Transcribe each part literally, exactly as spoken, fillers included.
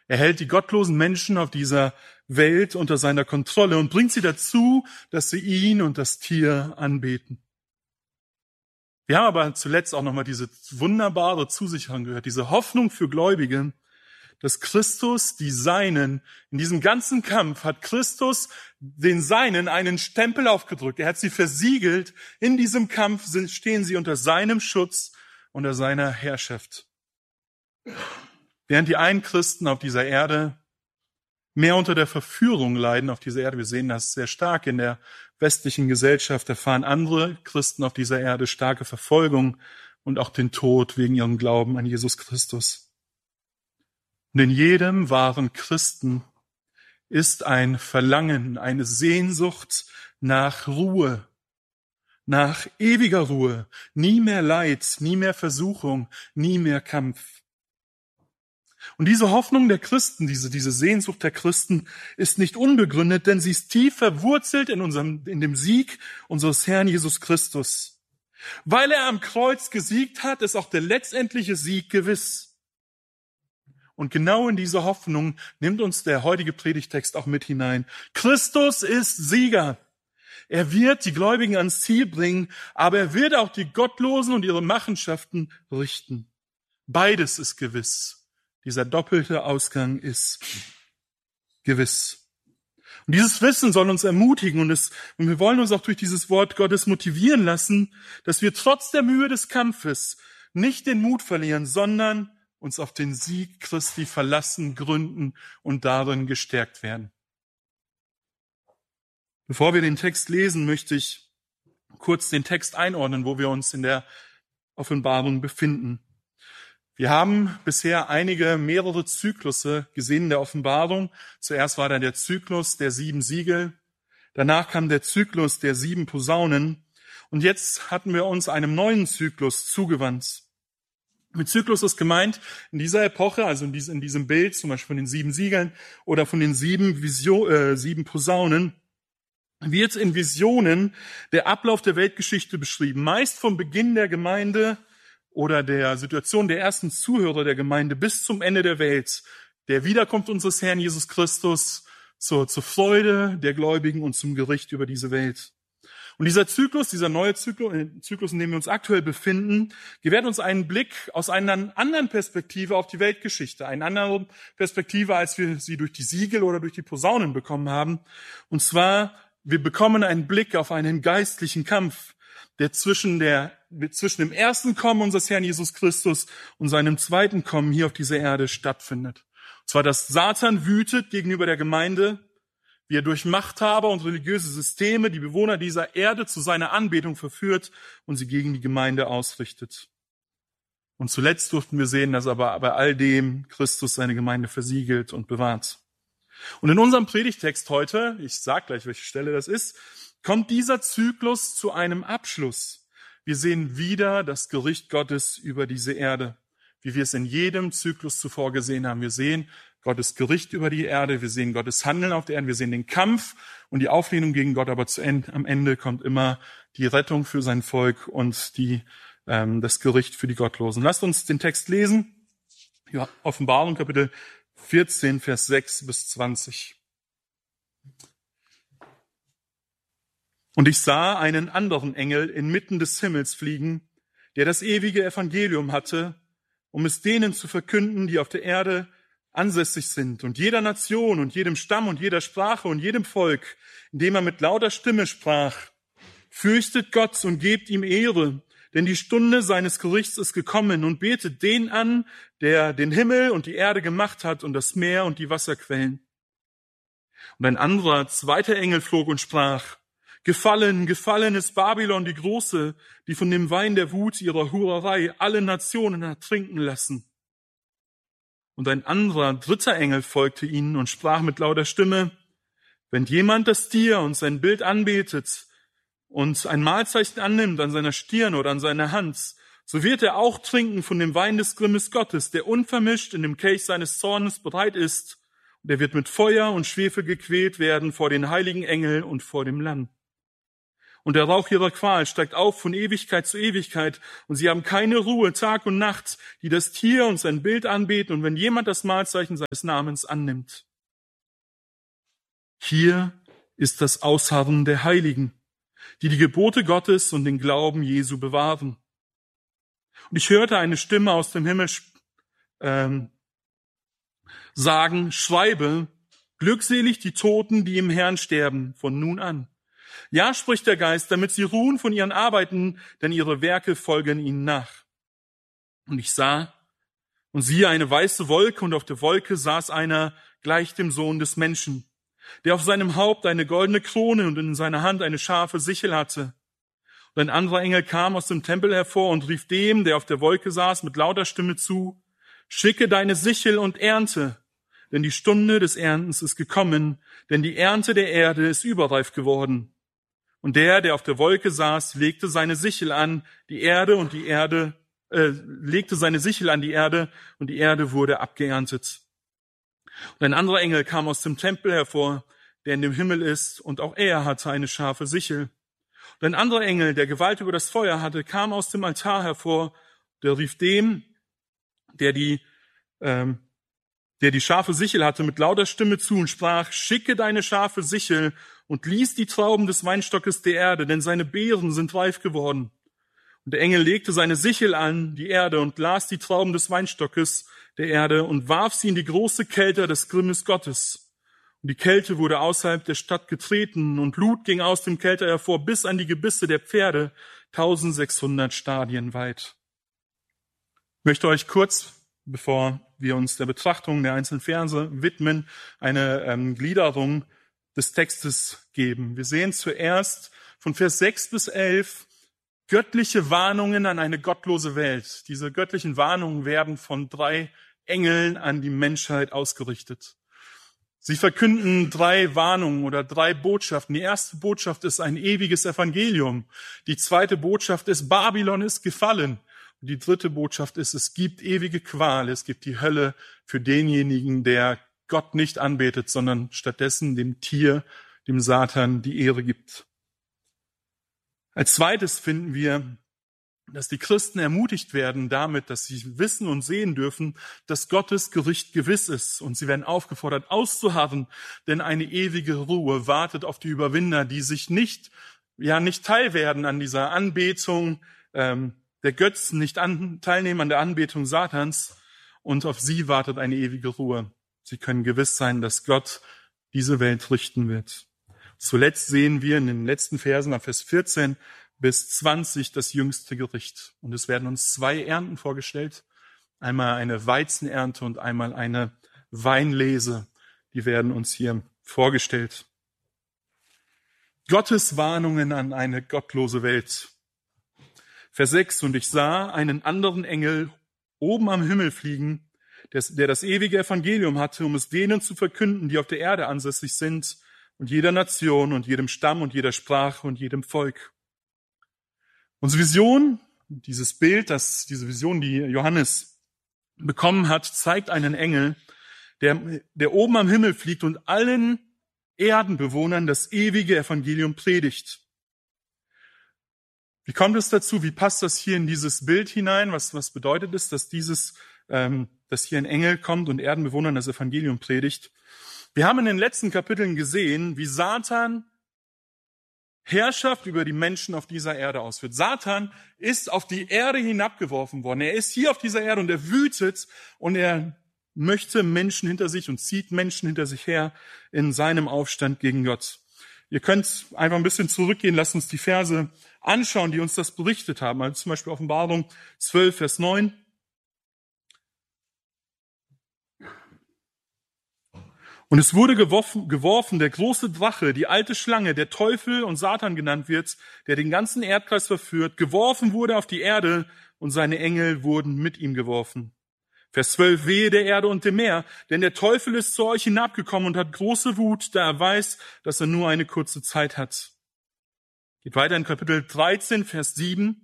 Er hält die gottlosen Menschen auf dieser Welt unter seiner Kontrolle und bringt sie dazu, dass sie ihn und das Tier anbeten. Wir haben aber zuletzt auch nochmal diese wunderbare Zusicherung gehört, diese Hoffnung für Gläubige, dass Christus die Seinen, in diesem ganzen Kampf hat Christus den Seinen einen Stempel aufgedrückt. Er hat sie versiegelt. In diesem Kampf sind, stehen sie unter seinem Schutz, unter seiner Herrschaft. Während die einen Christen auf dieser Erde mehr unter der Verführung leiden auf dieser Erde, wir sehen das sehr stark in der westlichen Gesellschaft, erfahren andere Christen auf dieser Erde starke Verfolgung und auch den Tod wegen ihrem Glauben an Jesus Christus. Und in jedem wahren Christen ist ein Verlangen, eine Sehnsucht nach Ruhe, nach ewiger Ruhe, nie mehr Leid, nie mehr Versuchung, nie mehr Kampf. Und diese Hoffnung der Christen, diese, diese Sehnsucht der Christen ist nicht unbegründet, denn sie ist tief verwurzelt in unserem, in dem Sieg unseres Herrn Jesus Christus. Weil er am Kreuz gesiegt hat, ist auch der letztendliche Sieg gewiss. Und genau in diese Hoffnung nimmt uns der heutige Predigtext auch mit hinein. Christus ist Sieger. Er wird die Gläubigen ans Ziel bringen, aber er wird auch die Gottlosen und ihre Machenschaften richten. Beides ist gewiss. Dieser doppelte Ausgang ist gewiss. Und dieses Wissen soll uns ermutigen und, es, und wir wollen uns auch durch dieses Wort Gottes motivieren lassen, dass wir trotz der Mühe des Kampfes nicht den Mut verlieren, sondern uns auf den Sieg Christi verlassen, gründen und darin gestärkt werden. Bevor wir den Text lesen, möchte ich kurz den Text einordnen, wo wir uns in der Offenbarung befinden. Wir haben bisher einige, mehrere Zyklusse gesehen in der Offenbarung. Zuerst war da der Zyklus der sieben Siegel, danach kam der Zyklus der sieben Posaunen und jetzt hatten wir uns einem neuen Zyklus zugewandt. Mit Zyklus ist gemeint, in dieser Epoche, also in diesem, in diesem Bild, zum Beispiel von den sieben Siegeln oder von den sieben, Vision, äh, sieben Posaunen, wird in Visionen der Ablauf der Weltgeschichte beschrieben, meist vom Beginn der Gemeinde oder der Situation der ersten Zuhörer der Gemeinde bis zum Ende der Welt, der Wiederkunft unseres Herrn Jesus Christus zur, zur Freude der Gläubigen und zum Gericht über diese Welt. Und dieser Zyklus, dieser neue Zyklus, Zyklus, in dem wir uns aktuell befinden, gewährt uns einen Blick aus einer anderen Perspektive auf die Weltgeschichte, eine andere Perspektive, als wir sie durch die Siegel oder durch die Posaunen bekommen haben. Und zwar, wir bekommen einen Blick auf einen geistlichen Kampf, der zwischen der, zwischen dem ersten Kommen unseres Herrn Jesus Christus und seinem zweiten Kommen hier auf dieser Erde stattfindet. Und zwar, dass Satan wütet gegenüber der Gemeinde, wie er durch Machthaber und religiöse Systeme die Bewohner dieser Erde zu seiner Anbetung verführt und sie gegen die Gemeinde ausrichtet. Und zuletzt durften wir sehen, dass aber bei all dem Christus seine Gemeinde versiegelt und bewahrt. Und in unserem Predigtext heute, ich sage gleich, welche Stelle das ist, kommt dieser Zyklus zu einem Abschluss. Wir sehen wieder das Gericht Gottes über diese Erde, wie wir es in jedem Zyklus zuvor gesehen haben. Wir sehen Gottes Gericht über die Erde, wir sehen Gottes Handeln auf der Erde, wir sehen den Kampf und die Auflehnung gegen Gott, aber zu Ende, am Ende kommt immer die Rettung für sein Volk und die, ähm, das Gericht für die Gottlosen. Lasst uns den Text lesen. Ja, Offenbarung, Kapitel vierzehn, Vers sechs bis zwanzig. Und ich sah einen anderen Engel inmitten des Himmels fliegen, der das ewige Evangelium hatte, um es denen zu verkünden, die auf der Erde ansässig sind, und jeder Nation und jedem Stamm und jeder Sprache und jedem Volk, indem er mit lauter Stimme sprach: Fürchtet Gott und gebt ihm Ehre, denn die Stunde seines Gerichts ist gekommen, und betet den an, der den Himmel und die Erde gemacht hat und das Meer und die Wasserquellen. Und ein anderer, zweiter Engel flog und sprach: Gefallen, gefallen ist Babylon die Große, die von dem Wein der Wut ihrer Hurerei alle Nationen hat trinken lassen. Und ein anderer, dritter Engel folgte ihnen und sprach mit lauter Stimme: Wenn jemand das Tier und sein Bild anbetet und ein Mahlzeichen annimmt an seiner Stirn oder an seiner Hand, so wird er auch trinken von dem Wein des Grimmes Gottes, der unvermischt in dem Kelch seines Zornes bereit ist. Und er wird mit Feuer und Schwefel gequält werden vor den heiligen Engeln und vor dem Lamm. Und der Rauch ihrer Qual steigt auf von Ewigkeit zu Ewigkeit. Und sie haben keine Ruhe, Tag und Nacht, die das Tier und sein Bild anbeten. Und wenn jemand das Mahlzeichen seines Namens annimmt. Hier ist das Ausharren der Heiligen, die die Gebote Gottes und den Glauben Jesu bewahren. Und ich hörte eine Stimme aus dem Himmel ähm, sagen, schreibe, glückselig die Toten, die im Herrn sterben, von nun an. Ja, spricht der Geist, damit sie ruhen von ihren Arbeiten, denn ihre Werke folgen ihnen nach. Und ich sah, und siehe eine weiße Wolke, und auf der Wolke saß einer gleich dem Sohn des Menschen, der auf seinem Haupt eine goldene Krone und in seiner Hand eine scharfe Sichel hatte. Und ein anderer Engel kam aus dem Tempel hervor und rief dem, der auf der Wolke saß, mit lauter Stimme zu, schicke deine Sichel und ernte, denn die Stunde des Erntens ist gekommen, denn die Ernte der Erde ist überreif geworden. Und der, der auf der Wolke saß, legte seine Sichel an die Erde und die Erde, äh, legte seine Sichel an die Erde und die Erde wurde abgeerntet. Und ein anderer Engel kam aus dem Tempel hervor, der in dem Himmel ist, und auch er hatte eine scharfe Sichel. Und ein anderer Engel, der Gewalt über das Feuer hatte, kam aus dem Altar hervor, der rief dem, der die, ähm, der die scharfe Sichel hatte, mit lauter Stimme zu und sprach, schicke deine scharfe Sichel und lies die Trauben des Weinstockes der Erde, denn seine Beeren sind reif geworden. Und der Engel legte seine Sichel an die Erde und las die Trauben des Weinstockes der Erde und warf sie in die große Kälte des Grimmes Gottes. Und die Kälte wurde außerhalb der Stadt getreten und Blut ging aus dem Kelter hervor bis an die Gebisse der Pferde, eintausendsechshundert Stadien weit. Ich möchte euch kurz, bevor wir uns der Betrachtung der einzelnen Verse widmen, eine ähm, Gliederung des Textes geben. Wir sehen zuerst von Vers sechs bis elf göttliche Warnungen an eine gottlose Welt. Diese göttlichen Warnungen werden von drei Engeln an die Menschheit ausgerichtet. Sie verkünden drei Warnungen oder drei Botschaften. Die erste Botschaft ist ein ewiges Evangelium. Die zweite Botschaft ist, Babylon ist gefallen. Und die dritte Botschaft ist, es gibt ewige Qual. Es gibt die Hölle für denjenigen, der Gott nicht anbetet, sondern stattdessen dem Tier, dem Satan, die Ehre gibt. Als zweites finden wir, dass die Christen ermutigt werden damit, dass sie wissen und sehen dürfen, dass Gottes Gericht gewiss ist. Und sie werden aufgefordert, auszuharren, denn eine ewige Ruhe wartet auf die Überwinder, die sich nicht, ja, nicht teilwerden an dieser Anbetung ähm, der Götzen, nicht an, teilnehmen an der Anbetung Satans. Und auf sie wartet eine ewige Ruhe. Sie können gewiss sein, dass Gott diese Welt richten wird. Zuletzt sehen wir in den letzten Versen ab Vers vierzehn bis zwanzig das jüngste Gericht. Und es werden uns zwei Ernten vorgestellt. Einmal eine Weizenernte und einmal eine Weinlese. Die werden uns hier vorgestellt. Gottes Warnungen an eine gottlose Welt. Vers sechs, und ich sah einen anderen Engel oben am Himmel fliegen, der das ewige Evangelium hatte, um es denen zu verkünden, die auf der Erde ansässig sind, und jeder Nation und jedem Stamm und jeder Sprache und jedem Volk. Unsere Vision, dieses Bild, das, diese Vision, die Johannes bekommen hat, zeigt einen Engel, der, der oben am Himmel fliegt und allen Erdenbewohnern das ewige Evangelium predigt. Wie kommt es dazu? Wie passt das hier in dieses Bild hinein? Was, was bedeutet es, dass dieses, ähm, dass hier ein Engel kommt und Erdenbewohnern das Evangelium predigt? Wir haben in den letzten Kapiteln gesehen, wie Satan Herrschaft über die Menschen auf dieser Erde ausführt. Satan ist auf die Erde hinabgeworfen worden. Er ist hier auf dieser Erde und er wütet und er möchte Menschen hinter sich und zieht Menschen hinter sich her in seinem Aufstand gegen Gott. Ihr könnt einfach ein bisschen zurückgehen, lasst uns die Verse anschauen, die uns das berichtet haben. Also zum Beispiel Offenbarung zwölf, Vers neun. Und es wurde geworfen, geworfen, der große Drache, die alte Schlange, der Teufel und Satan genannt wird, der den ganzen Erdkreis verführt, geworfen wurde auf die Erde und seine Engel wurden mit ihm geworfen. Vers zwölf, wehe der Erde und dem Meer, denn der Teufel ist zu euch hinabgekommen und hat große Wut, da er weiß, dass er nur eine kurze Zeit hat. Geht weiter in Kapitel dreizehn, Vers sieben.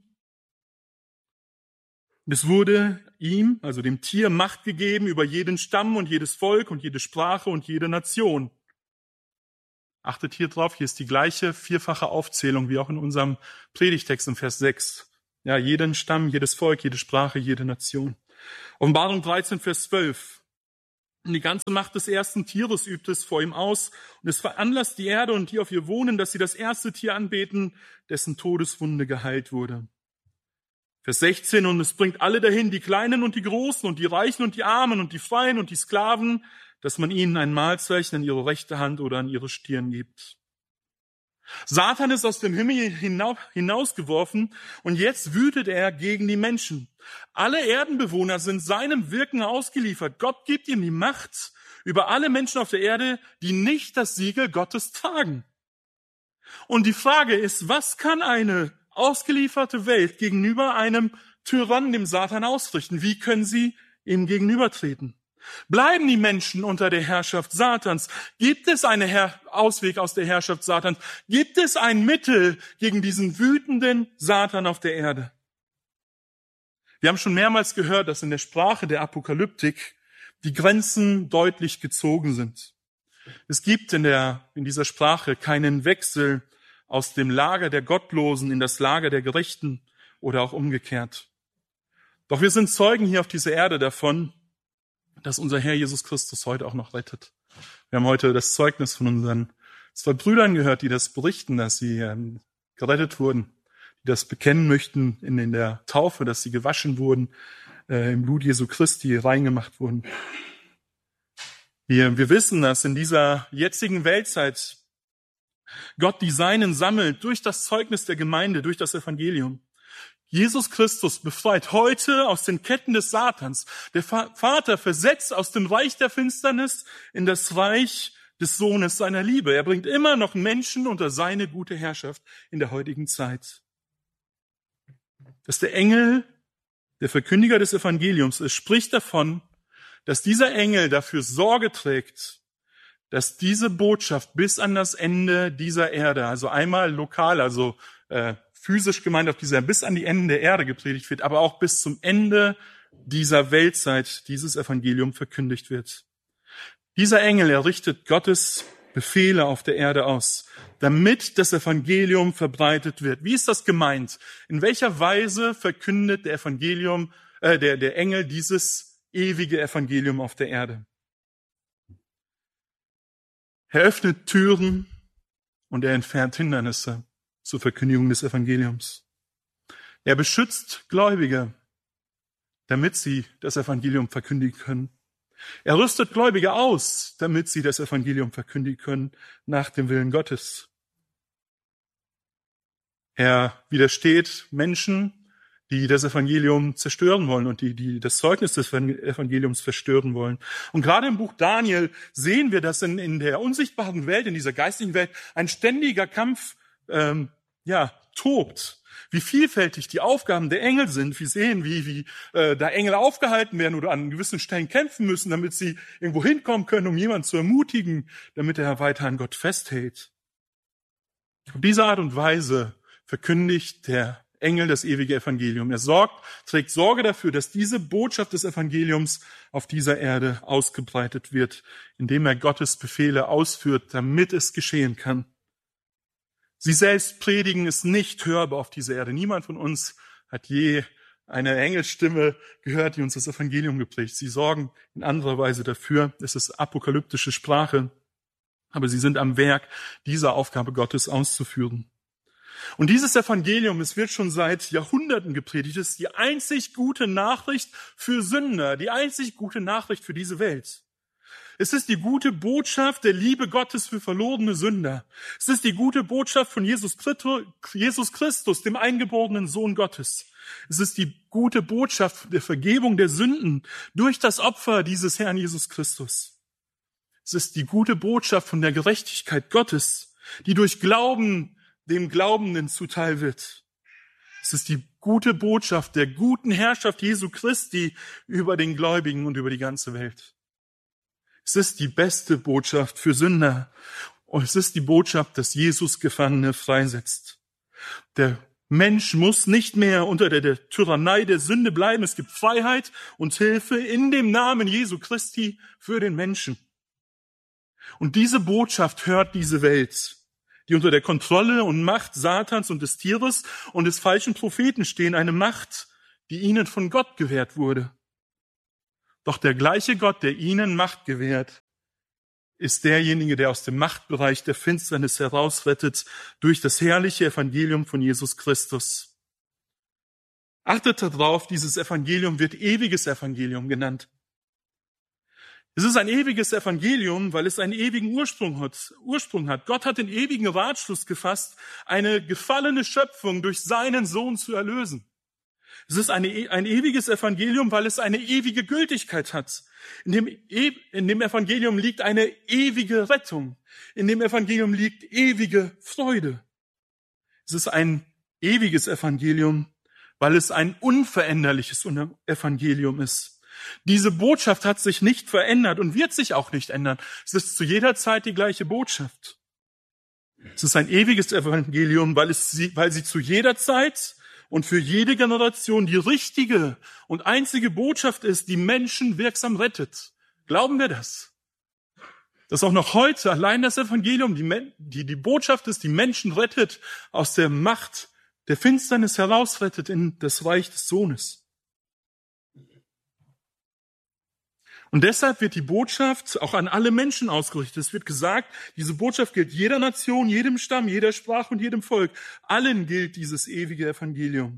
Und es wurde ihm, also dem Tier, Macht gegeben über jeden Stamm und jedes Volk und jede Sprache und jede Nation. Achtet hier drauf, hier ist die gleiche vierfache Aufzählung wie auch in unserem Predigtext im Vers sechs. Ja, jeden Stamm, jedes Volk, jede Sprache, jede Nation. Offenbarung dreizehn, Vers zwölf. Und die ganze Macht des ersten Tieres übt es vor ihm aus und es veranlasst die Erde und die auf ihr wohnen, dass sie das erste Tier anbeten, dessen Todeswunde geheilt wurde. Vers sechzehn, und es bringt alle dahin, die Kleinen und die Großen und die Reichen und die Armen und die Freien und die Sklaven, dass man ihnen ein Mahlzeichen an ihre rechte Hand oder an ihre Stirn gibt. Satan ist aus dem Himmel hinausgeworfen und jetzt wütet er gegen die Menschen. Alle Erdenbewohner sind seinem Wirken ausgeliefert. Gott gibt ihm die Macht über alle Menschen auf der Erde, die nicht das Siegel Gottes tragen. Und die Frage ist, was kann eine ausgelieferte Welt gegenüber einem Tyrannen, dem Satan, ausrichten? Wie können sie ihm gegenübertreten? Bleiben die Menschen unter der Herrschaft Satans? Gibt es einen Her- Ausweg aus der Herrschaft Satans? Gibt es ein Mittel gegen diesen wütenden Satan auf der Erde? Wir haben schon mehrmals gehört, dass in der Sprache der Apokalyptik die Grenzen deutlich gezogen sind. Es gibt in der, in dieser Sprache keinen Wechsel aus dem Lager der Gottlosen in das Lager der Gerechten oder auch umgekehrt. Doch wir sind Zeugen hier auf dieser Erde davon, dass unser Herr Jesus Christus heute auch noch rettet. Wir haben heute das Zeugnis von unseren zwei Brüdern gehört, die das berichten, dass sie ähm, gerettet wurden, die das bekennen möchten in, in der Taufe, dass sie gewaschen wurden, äh, im Blut Jesu Christi reingemacht wurden. Wir, wir wissen, dass in dieser jetzigen Weltzeit Gott die Seinen sammelt durch das Zeugnis der Gemeinde, durch das Evangelium. Jesus Christus befreit heute aus den Ketten des Satans. Der Vater versetzt aus dem Reich der Finsternis in das Reich des Sohnes seiner Liebe. Er bringt immer noch Menschen unter seine gute Herrschaft in der heutigen Zeit. Dass der Engel, der Verkündiger des Evangeliums ist, spricht davon, dass dieser Engel dafür Sorge trägt, dass diese Botschaft bis an das Ende dieser Erde, also einmal lokal, also äh, physisch gemeint auf dieser, bis an die Enden der Erde gepredigt wird, aber auch bis zum Ende dieser Weltzeit dieses Evangelium verkündigt wird. Dieser Engel errichtet Gottes Befehle auf der Erde aus, damit das Evangelium verbreitet wird. Wie ist das gemeint? In welcher Weise verkündet der Evangelium, äh, der, der Engel dieses ewige Evangelium auf der Erde? Er öffnet Türen und er entfernt Hindernisse zur Verkündigung des Evangeliums. Er beschützt Gläubige, damit sie das Evangelium verkündigen können. Er rüstet Gläubige aus, damit sie das Evangelium verkündigen können nach dem Willen Gottes. Er widersteht Menschen, die das Evangelium zerstören wollen und die, die das Zeugnis des Evangeliums verstören wollen. Und gerade im Buch Daniel sehen wir, dass in, in der unsichtbaren Welt, in dieser geistigen Welt, ein ständiger Kampf ähm, ja, tobt. Wie vielfältig die Aufgaben der Engel sind. Wir sehen, wie, wie äh, da Engel aufgehalten werden oder an gewissen Stellen kämpfen müssen, damit sie irgendwo hinkommen können, um jemanden zu ermutigen, damit er weiter an Gott festhält. Auf diese Art und Weise verkündigt der Engel das ewige Evangelium. Er sorgt, trägt Sorge dafür, dass diese Botschaft des Evangeliums auf dieser Erde ausgebreitet wird, indem er Gottes Befehle ausführt, damit es geschehen kann. Sie selbst predigen es nicht hörbar auf dieser Erde. Niemand von uns hat je eine Engelsstimme gehört, die uns das Evangelium gepredigt. Sie sorgen in anderer Weise dafür. Es ist apokalyptische Sprache, aber sie sind am Werk, diese Aufgabe Gottes auszuführen. Und dieses Evangelium, es wird schon seit Jahrhunderten gepredigt, es ist die einzig gute Nachricht für Sünder, die einzig gute Nachricht für diese Welt. Es ist die gute Botschaft der Liebe Gottes für verlorene Sünder. Es ist die gute Botschaft von Jesus Christus, dem eingeborenen Sohn Gottes. Es ist die gute Botschaft der Vergebung der Sünden durch das Opfer dieses Herrn Jesus Christus. Es ist die gute Botschaft von der Gerechtigkeit Gottes, die durch Glauben dem Glaubenden zuteil wird. Es ist die gute Botschaft der guten Herrschaft Jesu Christi über den Gläubigen und über die ganze Welt. Es ist die beste Botschaft für Sünder. Und es ist die Botschaft, dass Jesus Gefangene freisetzt. Der Mensch muss nicht mehr unter der, der Tyrannei der Sünde bleiben. Es gibt Freiheit und Hilfe in dem Namen Jesu Christi für den Menschen. Und diese Botschaft hört diese Welt, die unter der Kontrolle und Macht Satans und des Tieres und des falschen Propheten stehen, eine Macht, die ihnen von Gott gewährt wurde. Doch der gleiche Gott, der ihnen Macht gewährt, ist derjenige, der aus dem Machtbereich der Finsternis herausrettet durch das herrliche Evangelium von Jesus Christus. Achtet darauf, dieses Evangelium wird ewiges Evangelium genannt. Es ist ein ewiges Evangelium, weil es einen ewigen Ursprung hat. Ursprung hat. Gott hat den ewigen Ratschluss gefasst, eine gefallene Schöpfung durch seinen Sohn zu erlösen. Es ist eine, ein ewiges Evangelium, weil es eine ewige Gültigkeit hat. In dem, in dem Evangelium liegt eine ewige Rettung. In dem Evangelium liegt ewige Freude. Es ist ein ewiges Evangelium, weil es ein unveränderliches Evangelium ist. Diese Botschaft hat sich nicht verändert und wird sich auch nicht ändern. Es ist zu jeder Zeit die gleiche Botschaft. Es ist ein ewiges Evangelium, weil es sie, weil sie zu jeder Zeit und für jede Generation die richtige und einzige Botschaft ist, die Menschen wirksam rettet. Glauben wir das? Dass auch noch heute allein das Evangelium die, die, die Botschaft ist, die Menschen rettet, aus der Macht der Finsternis herausrettet in das Reich des Sohnes. Und deshalb wird die Botschaft auch an alle Menschen ausgerichtet. Es wird gesagt, diese Botschaft gilt jeder Nation, jedem Stamm, jeder Sprache und jedem Volk. Allen gilt dieses ewige Evangelium.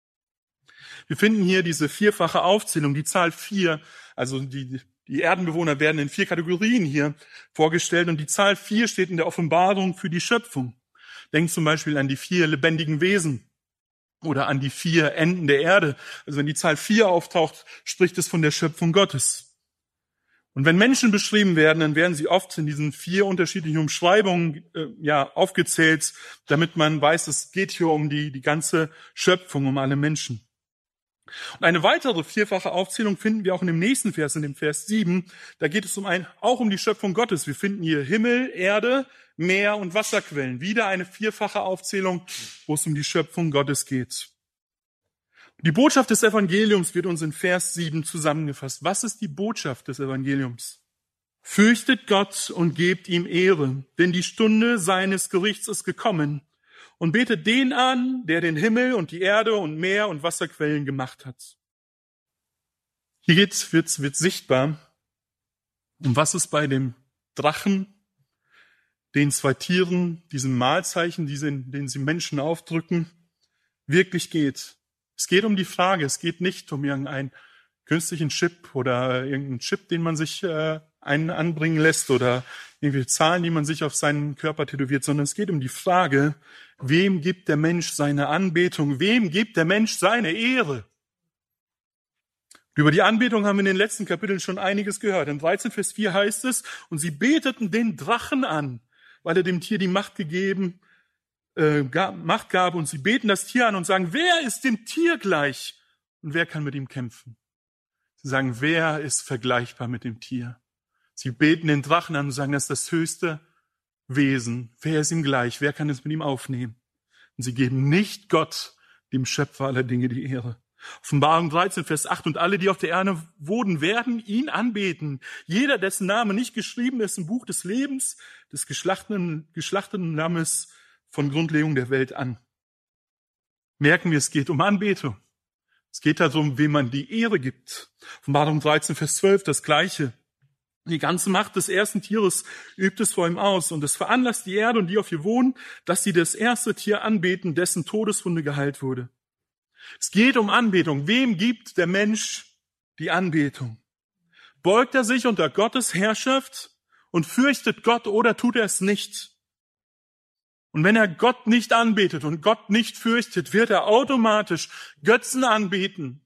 Wir finden hier diese vierfache Aufzählung, die Zahl vier, also die, die Erdenbewohner werden in vier Kategorien hier vorgestellt und die Zahl vier steht in der Offenbarung für die Schöpfung. Denkt zum Beispiel an die vier lebendigen Wesen oder an die vier Enden der Erde. Also wenn die Zahl vier auftaucht, spricht es von der Schöpfung Gottes. Und wenn Menschen beschrieben werden, dann werden sie oft in diesen vier unterschiedlichen Umschreibungen äh, ja aufgezählt, damit man weiß, es geht hier um die, die ganze Schöpfung, um alle Menschen. Und eine weitere vierfache Aufzählung finden wir auch in dem nächsten Vers, in dem Vers sieben. Da geht es um ein, auch um die Schöpfung Gottes. Wir finden hier Himmel, Erde, Meer und Wasserquellen. Wieder eine vierfache Aufzählung, wo es um die Schöpfung Gottes geht. Die Botschaft des Evangeliums wird uns in Vers sieben zusammengefasst. Was ist die Botschaft des Evangeliums? Fürchtet Gott und gebt ihm Ehre, denn die Stunde seines Gerichts ist gekommen, und betet den an, der den Himmel und die Erde und Meer und Wasserquellen gemacht hat. Hier geht's, wird, wird sichtbar, um was es bei dem Drachen, den zwei Tieren, diesem Mahlzeichen, den sie Menschen aufdrücken, wirklich geht. Es geht um die Frage, es geht nicht um irgendeinen künstlichen Chip oder irgendeinen Chip, den man sich äh, einen anbringen lässt oder irgendwelche Zahlen, die man sich auf seinen Körper tätowiert, sondern es geht um die Frage, wem gibt der Mensch seine Anbetung, wem gibt der Mensch seine Ehre? Über die Anbetung haben wir in den letzten Kapiteln schon einiges gehört. In dreizehn Vers vier heißt es, und sie beteten den Drachen an, weil er dem Tier die Macht gegeben Äh, Macht gab, und sie beten das Tier an und sagen, wer ist dem Tier gleich und wer kann mit ihm kämpfen? Sie sagen, wer ist vergleichbar mit dem Tier? Sie beten den Drachen an und sagen, das ist das höchste Wesen. Wer ist ihm gleich? Wer kann es mit ihm aufnehmen? Und sie geben nicht Gott, dem Schöpfer aller Dinge, die Ehre. Offenbarung dreizehn, Vers acht, und alle, die auf der Erde wohnen, werden ihn anbeten. Jeder, dessen Name nicht geschrieben ist im Buch des Lebens, des geschlachteten, geschlachteten Lammes, von Grundlegung der Welt an. Merken wir, es geht um Anbetung. Es geht darum, wem man die Ehre gibt. Offenbarung dreizehn, Vers zwölf, das Gleiche. Die ganze Macht des ersten Tieres übt es vor ihm aus, und es veranlasst die Erde und die auf ihr wohnen, dass sie das erste Tier anbeten, dessen Todeswunde geheilt wurde. Es geht um Anbetung. Wem gibt der Mensch die Anbetung? Beugt er sich unter Gottes Herrschaft und fürchtet Gott, oder tut er es nicht? Und wenn er Gott nicht anbetet und Gott nicht fürchtet, wird er automatisch Götzen anbeten.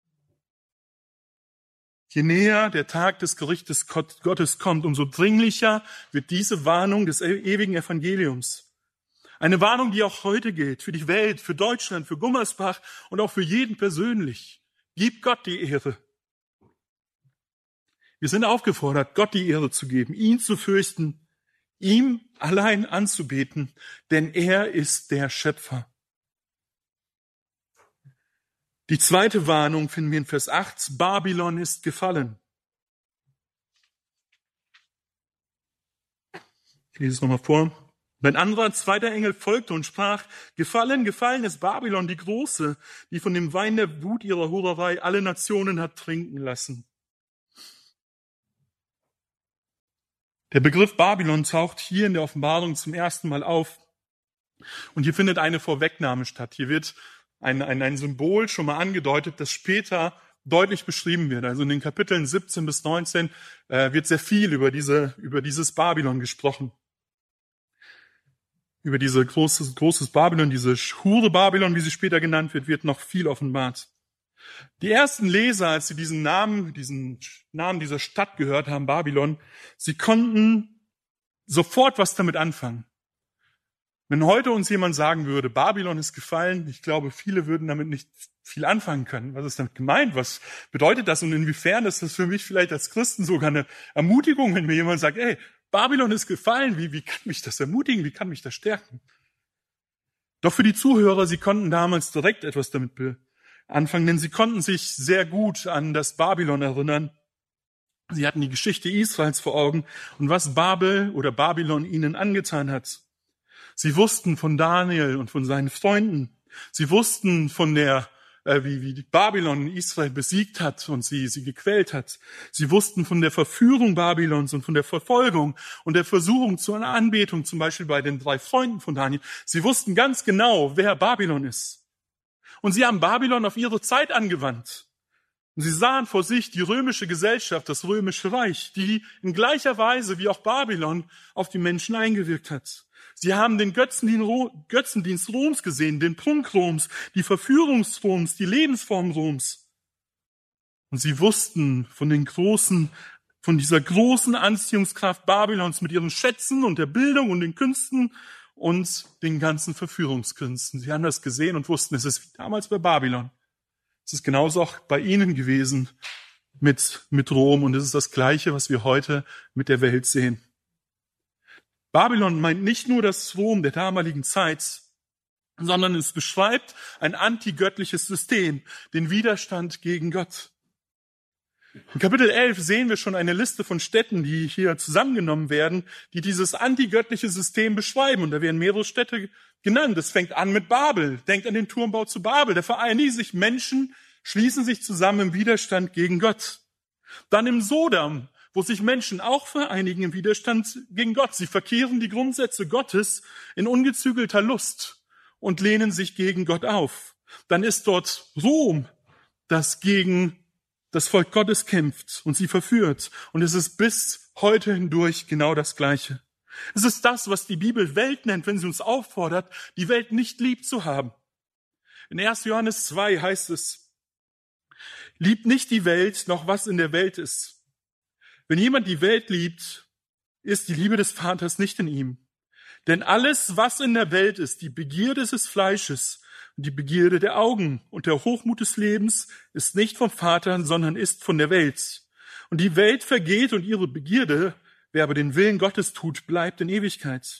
Je näher der Tag des Gerichtes Gottes kommt, umso dringlicher wird diese Warnung des ewigen Evangeliums. Eine Warnung, die auch heute gilt, für die Welt, für Deutschland, für Gummersbach und auch für jeden persönlich. Gib Gott die Ehre. Wir sind aufgefordert, Gott die Ehre zu geben, ihn zu fürchten, ihm allein anzubeten, denn er ist der Schöpfer. Die zweite Warnung finden wir in Vers acht, Babylon ist gefallen. Ich lese es nochmal vor. Ein anderer, zweiter Engel folgte und sprach, gefallen, gefallen ist Babylon, die Große, die von dem Wein der Wut ihrer Hurerei alle Nationen hat trinken lassen. Der Begriff Babylon taucht hier in der Offenbarung zum ersten Mal auf. Und hier findet eine Vorwegnahme statt. Hier wird ein, ein, ein Symbol schon mal angedeutet, das später deutlich beschrieben wird. Also in den Kapiteln siebzehn bis neunzehn äh, wird sehr viel über diese, über dieses Babylon gesprochen. Über diese großes, großes Babylon, diese Hure Babylon, wie sie später genannt wird, wird noch viel offenbart. Die ersten Leser, als sie diesen Namen, diesen Namen dieser Stadt gehört haben, Babylon, sie konnten sofort was damit anfangen. Wenn heute uns jemand sagen würde, Babylon ist gefallen, ich glaube, viele würden damit nicht viel anfangen können. Was ist damit gemeint? Was bedeutet das? Und inwiefern ist das für mich vielleicht als Christen sogar eine Ermutigung, wenn mir jemand sagt, ey, Babylon ist gefallen, wie, wie kann mich das ermutigen, wie kann mich das stärken? Doch für die Zuhörer, sie konnten damals direkt etwas damit anfangen, denn sie konnten sich sehr gut an das Babylon erinnern. Sie hatten die Geschichte Israels vor Augen und was Babel oder Babylon ihnen angetan hat. Sie wussten von Daniel und von seinen Freunden. Sie wussten von der, äh, wie, wie Babylon Israel besiegt hat und sie, sie gequält hat. Sie wussten von der Verführung Babylons und von der Verfolgung und der Versuchung zu einer Anbetung, zum Beispiel bei den drei Freunden von Daniel. Sie wussten ganz genau, wer Babylon ist. Und sie haben Babylon auf ihre Zeit angewandt. Und sie sahen vor sich die römische Gesellschaft, das römische Reich, die in gleicher Weise wie auch Babylon auf die Menschen eingewirkt hat. Sie haben den Götzendienst Roms gesehen, den Prunk Roms, die Verführung Roms, die Lebensform Roms. Und sie wussten von den großen, von dieser großen Anziehungskraft Babylons mit ihren Schätzen und der Bildung und den Künsten und den ganzen Verführungskünsten. Sie haben das gesehen und wussten, es ist wie damals bei Babylon. Es ist genauso auch bei ihnen gewesen mit, mit Rom und es ist das Gleiche, was wir heute mit der Welt sehen. Babylon meint nicht nur das Rom der damaligen Zeit, sondern es beschreibt ein antigöttliches System, den Widerstand gegen Gott. In Kapitel elf sehen wir schon eine Liste von Städten, die hier zusammengenommen werden, die dieses antigöttliche System beschreiben. Und da werden mehrere Städte genannt. Es fängt an mit Babel. Denkt an den Turmbau zu Babel. Da vereinigen sich Menschen, schließen sich zusammen im Widerstand gegen Gott. Dann im Sodom, wo sich Menschen auch vereinigen im Widerstand gegen Gott. Sie verkehren die Grundsätze Gottes in ungezügelter Lust und lehnen sich gegen Gott auf. Dann ist dort Rom, das gegen das Volk Gottes kämpft und sie verführt. Und es ist bis heute hindurch genau das Gleiche. Es ist das, was die Bibel Welt nennt, wenn sie uns auffordert, die Welt nicht lieb zu haben. In erster Johannes zwei heißt es, liebt nicht die Welt, noch was in der Welt ist. Wenn jemand die Welt liebt, ist die Liebe des Vaters nicht in ihm. Denn alles, was in der Welt ist, die Begierde des Fleisches und die Begierde der Augen und der Hochmut des Lebens, ist nicht vom Vater, sondern ist von der Welt. Und die Welt vergeht und ihre Begierde, wer aber den Willen Gottes tut, bleibt in Ewigkeit.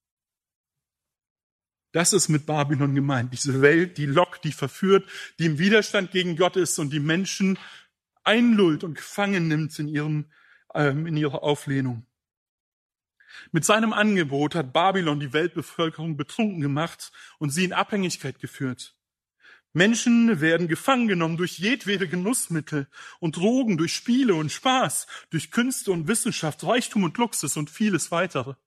Das ist mit Babylon gemeint. Diese Welt, die lockt, die verführt, die im Widerstand gegen Gott ist und die Menschen einlullt und gefangen nimmt in ihrem in ihrer Auflehnung. Mit seinem Angebot hat Babylon die Weltbevölkerung betrunken gemacht und sie in Abhängigkeit geführt. Menschen werden gefangen genommen durch jedwede Genussmittel und Drogen, durch Spiele und Spaß, durch Künste und Wissenschaft, Reichtum und Luxus und vieles weitere.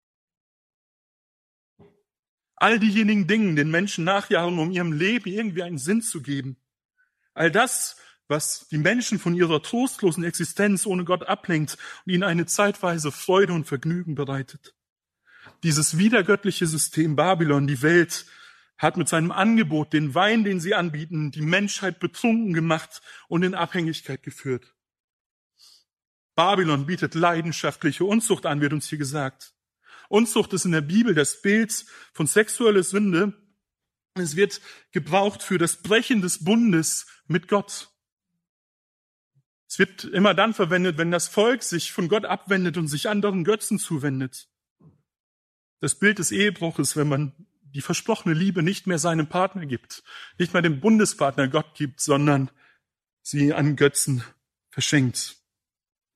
All diejenigen Dinge, den Menschen nachjagen, um ihrem Leben irgendwie einen Sinn zu geben. All das, was die Menschen von ihrer trostlosen Existenz ohne Gott ablenkt und ihnen eine zeitweise Freude und Vergnügen bereitet. Dieses widergöttliche System Babylon, die Welt, hat mit seinem Angebot, den Wein, den sie anbieten, die Menschheit betrunken gemacht und in Abhängigkeit geführt. Babylon bietet leidenschaftliche Unzucht an, wird uns hier gesagt. Unzucht ist in der Bibel das Bild von sexueller Sünde. Es wird gebraucht für das Brechen des Bundes mit Gott. Es wird immer dann verwendet, wenn das Volk sich von Gott abwendet und sich anderen Götzen zuwendet. Das Bild des Ehebruches, wenn man die versprochene Liebe nicht mehr seinem Partner gibt, nicht mehr dem Bundespartner Gott gibt, sondern sie an Götzen verschenkt.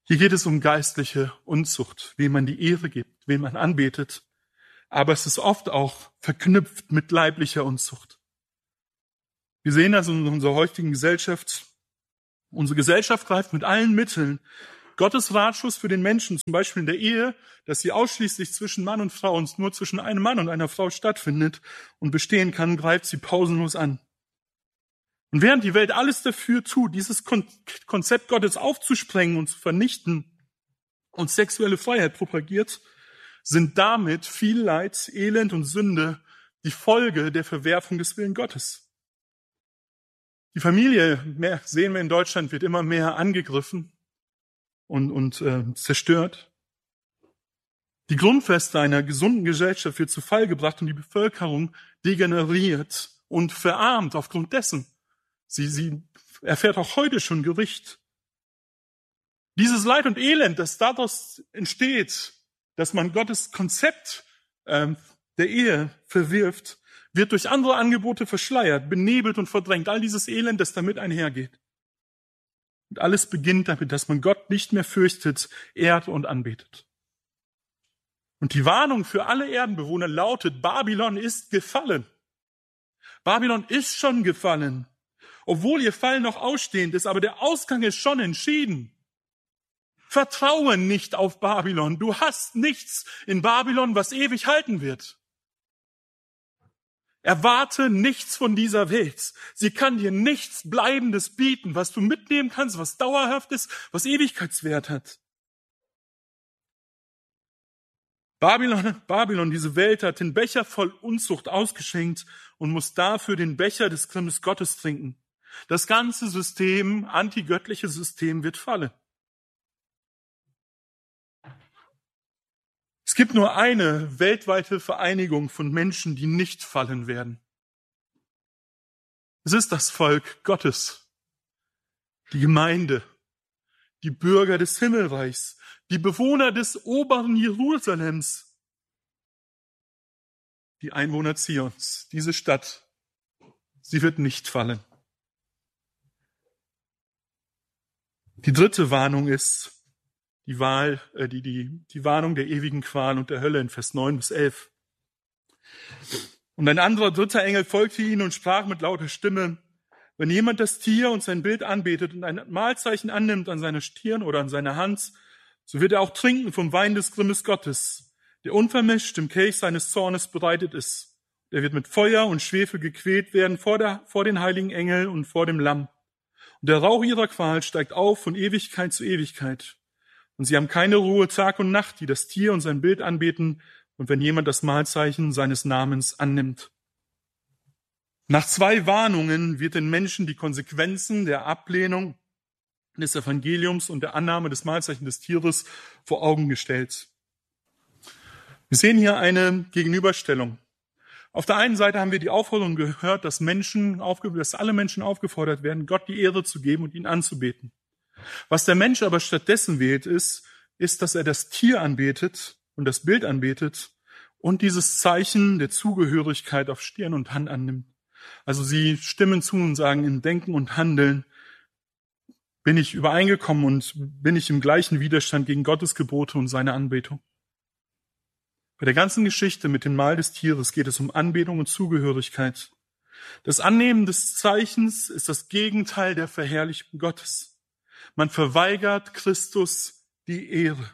Hier geht es um geistliche Unzucht, wem man die Ehre gibt, wem man anbetet. Aber es ist oft auch verknüpft mit leiblicher Unzucht. Wir sehen also in unserer heutigen Gesellschaft, unsere Gesellschaft greift mit allen Mitteln Gottes Ratschluss für den Menschen, zum Beispiel in der Ehe, dass sie ausschließlich zwischen Mann und Frau und nur zwischen einem Mann und einer Frau stattfindet und bestehen kann, greift sie pausenlos an. Und während die Welt alles dafür tut, dieses Konzept Gottes aufzusprengen und zu vernichten und sexuelle Freiheit propagiert, sind damit viel Leid, Elend und Sünde die Folge der Verwerfung des Willens Gottes. Die Familie, mehr sehen wir in Deutschland, wird immer mehr angegriffen und, und äh, zerstört. Die Grundfeste einer gesunden Gesellschaft wird zu Fall gebracht und die Bevölkerung degeneriert und verarmt aufgrund dessen. Sie, sie erfährt auch heute schon Gericht. Dieses Leid und Elend, das daraus entsteht, dass man Gottes Konzept ähm, der Ehe verwirft, wird durch andere Angebote verschleiert, benebelt und verdrängt. All dieses Elend, das damit einhergeht. Und alles beginnt damit, dass man Gott nicht mehr fürchtet, ehrt und anbetet. Und die Warnung für alle Erdenbewohner lautet, Babylon ist gefallen. Babylon ist schon gefallen. Obwohl ihr Fall noch ausstehend ist, aber der Ausgang ist schon entschieden. Vertraue nicht auf Babylon. Du hast nichts in Babylon, was ewig halten wird. Erwarte nichts von dieser Welt. Sie kann dir nichts Bleibendes bieten, was du mitnehmen kannst, was dauerhaft ist, was Ewigkeitswert hat. Babylon, Babylon, diese Welt hat den Becher voll Unzucht ausgeschenkt und muss dafür den Becher des Grimmes Gottes trinken. Das ganze System, antigöttliche System, wird fallen. Es gibt nur eine weltweite Vereinigung von Menschen, die nicht fallen werden. Es ist das Volk Gottes, die Gemeinde, die Bürger des Himmelreichs, die Bewohner des oberen Jerusalems, die Einwohner Zions. Diese Stadt, sie wird nicht fallen. Die dritte Warnung ist die Wahl, äh, die, die, die Warnung der ewigen Qual und der Hölle in Vers neun bis elf. Und ein anderer dritter Engel folgte ihnen und sprach mit lauter Stimme, wenn jemand das Tier und sein Bild anbetet und ein Mahlzeichen annimmt an seiner Stirn oder an seiner Hand, so wird er auch trinken vom Wein des Grimmes Gottes, der unvermischt im Kelch seines Zornes bereitet ist. Der wird mit Feuer und Schwefel gequält werden vor, der, vor den heiligen Engeln und vor dem Lamm. Und der Rauch ihrer Qual steigt auf von Ewigkeit zu Ewigkeit. Und sie haben keine Ruhe Tag und Nacht, die das Tier und sein Bild anbeten, und wenn jemand das Mahlzeichen seines Namens annimmt. Nach zwei Warnungen wird den Menschen die Konsequenzen der Ablehnung des Evangeliums und der Annahme des Mahlzeichens des Tieres vor Augen gestellt. Wir sehen hier eine Gegenüberstellung. Auf der einen Seite haben wir die Aufforderung gehört, dass Menschen, dass alle Menschen aufgefordert werden, Gott die Ehre zu geben und ihn anzubeten. Was der Mensch aber stattdessen wählt, ist, ist, dass er das Tier anbetet und das Bild anbetet und dieses Zeichen der Zugehörigkeit auf Stirn und Hand annimmt. Also sie stimmen zu und sagen, in Denken und Handeln bin ich übereingekommen und bin ich im gleichen Widerstand gegen Gottes Gebote und seine Anbetung. Bei der ganzen Geschichte mit dem Mahl des Tieres geht es um Anbetung und Zugehörigkeit. Das Annehmen des Zeichens ist das Gegenteil der Verherrlichung Gottes. Man verweigert Christus die Ehre.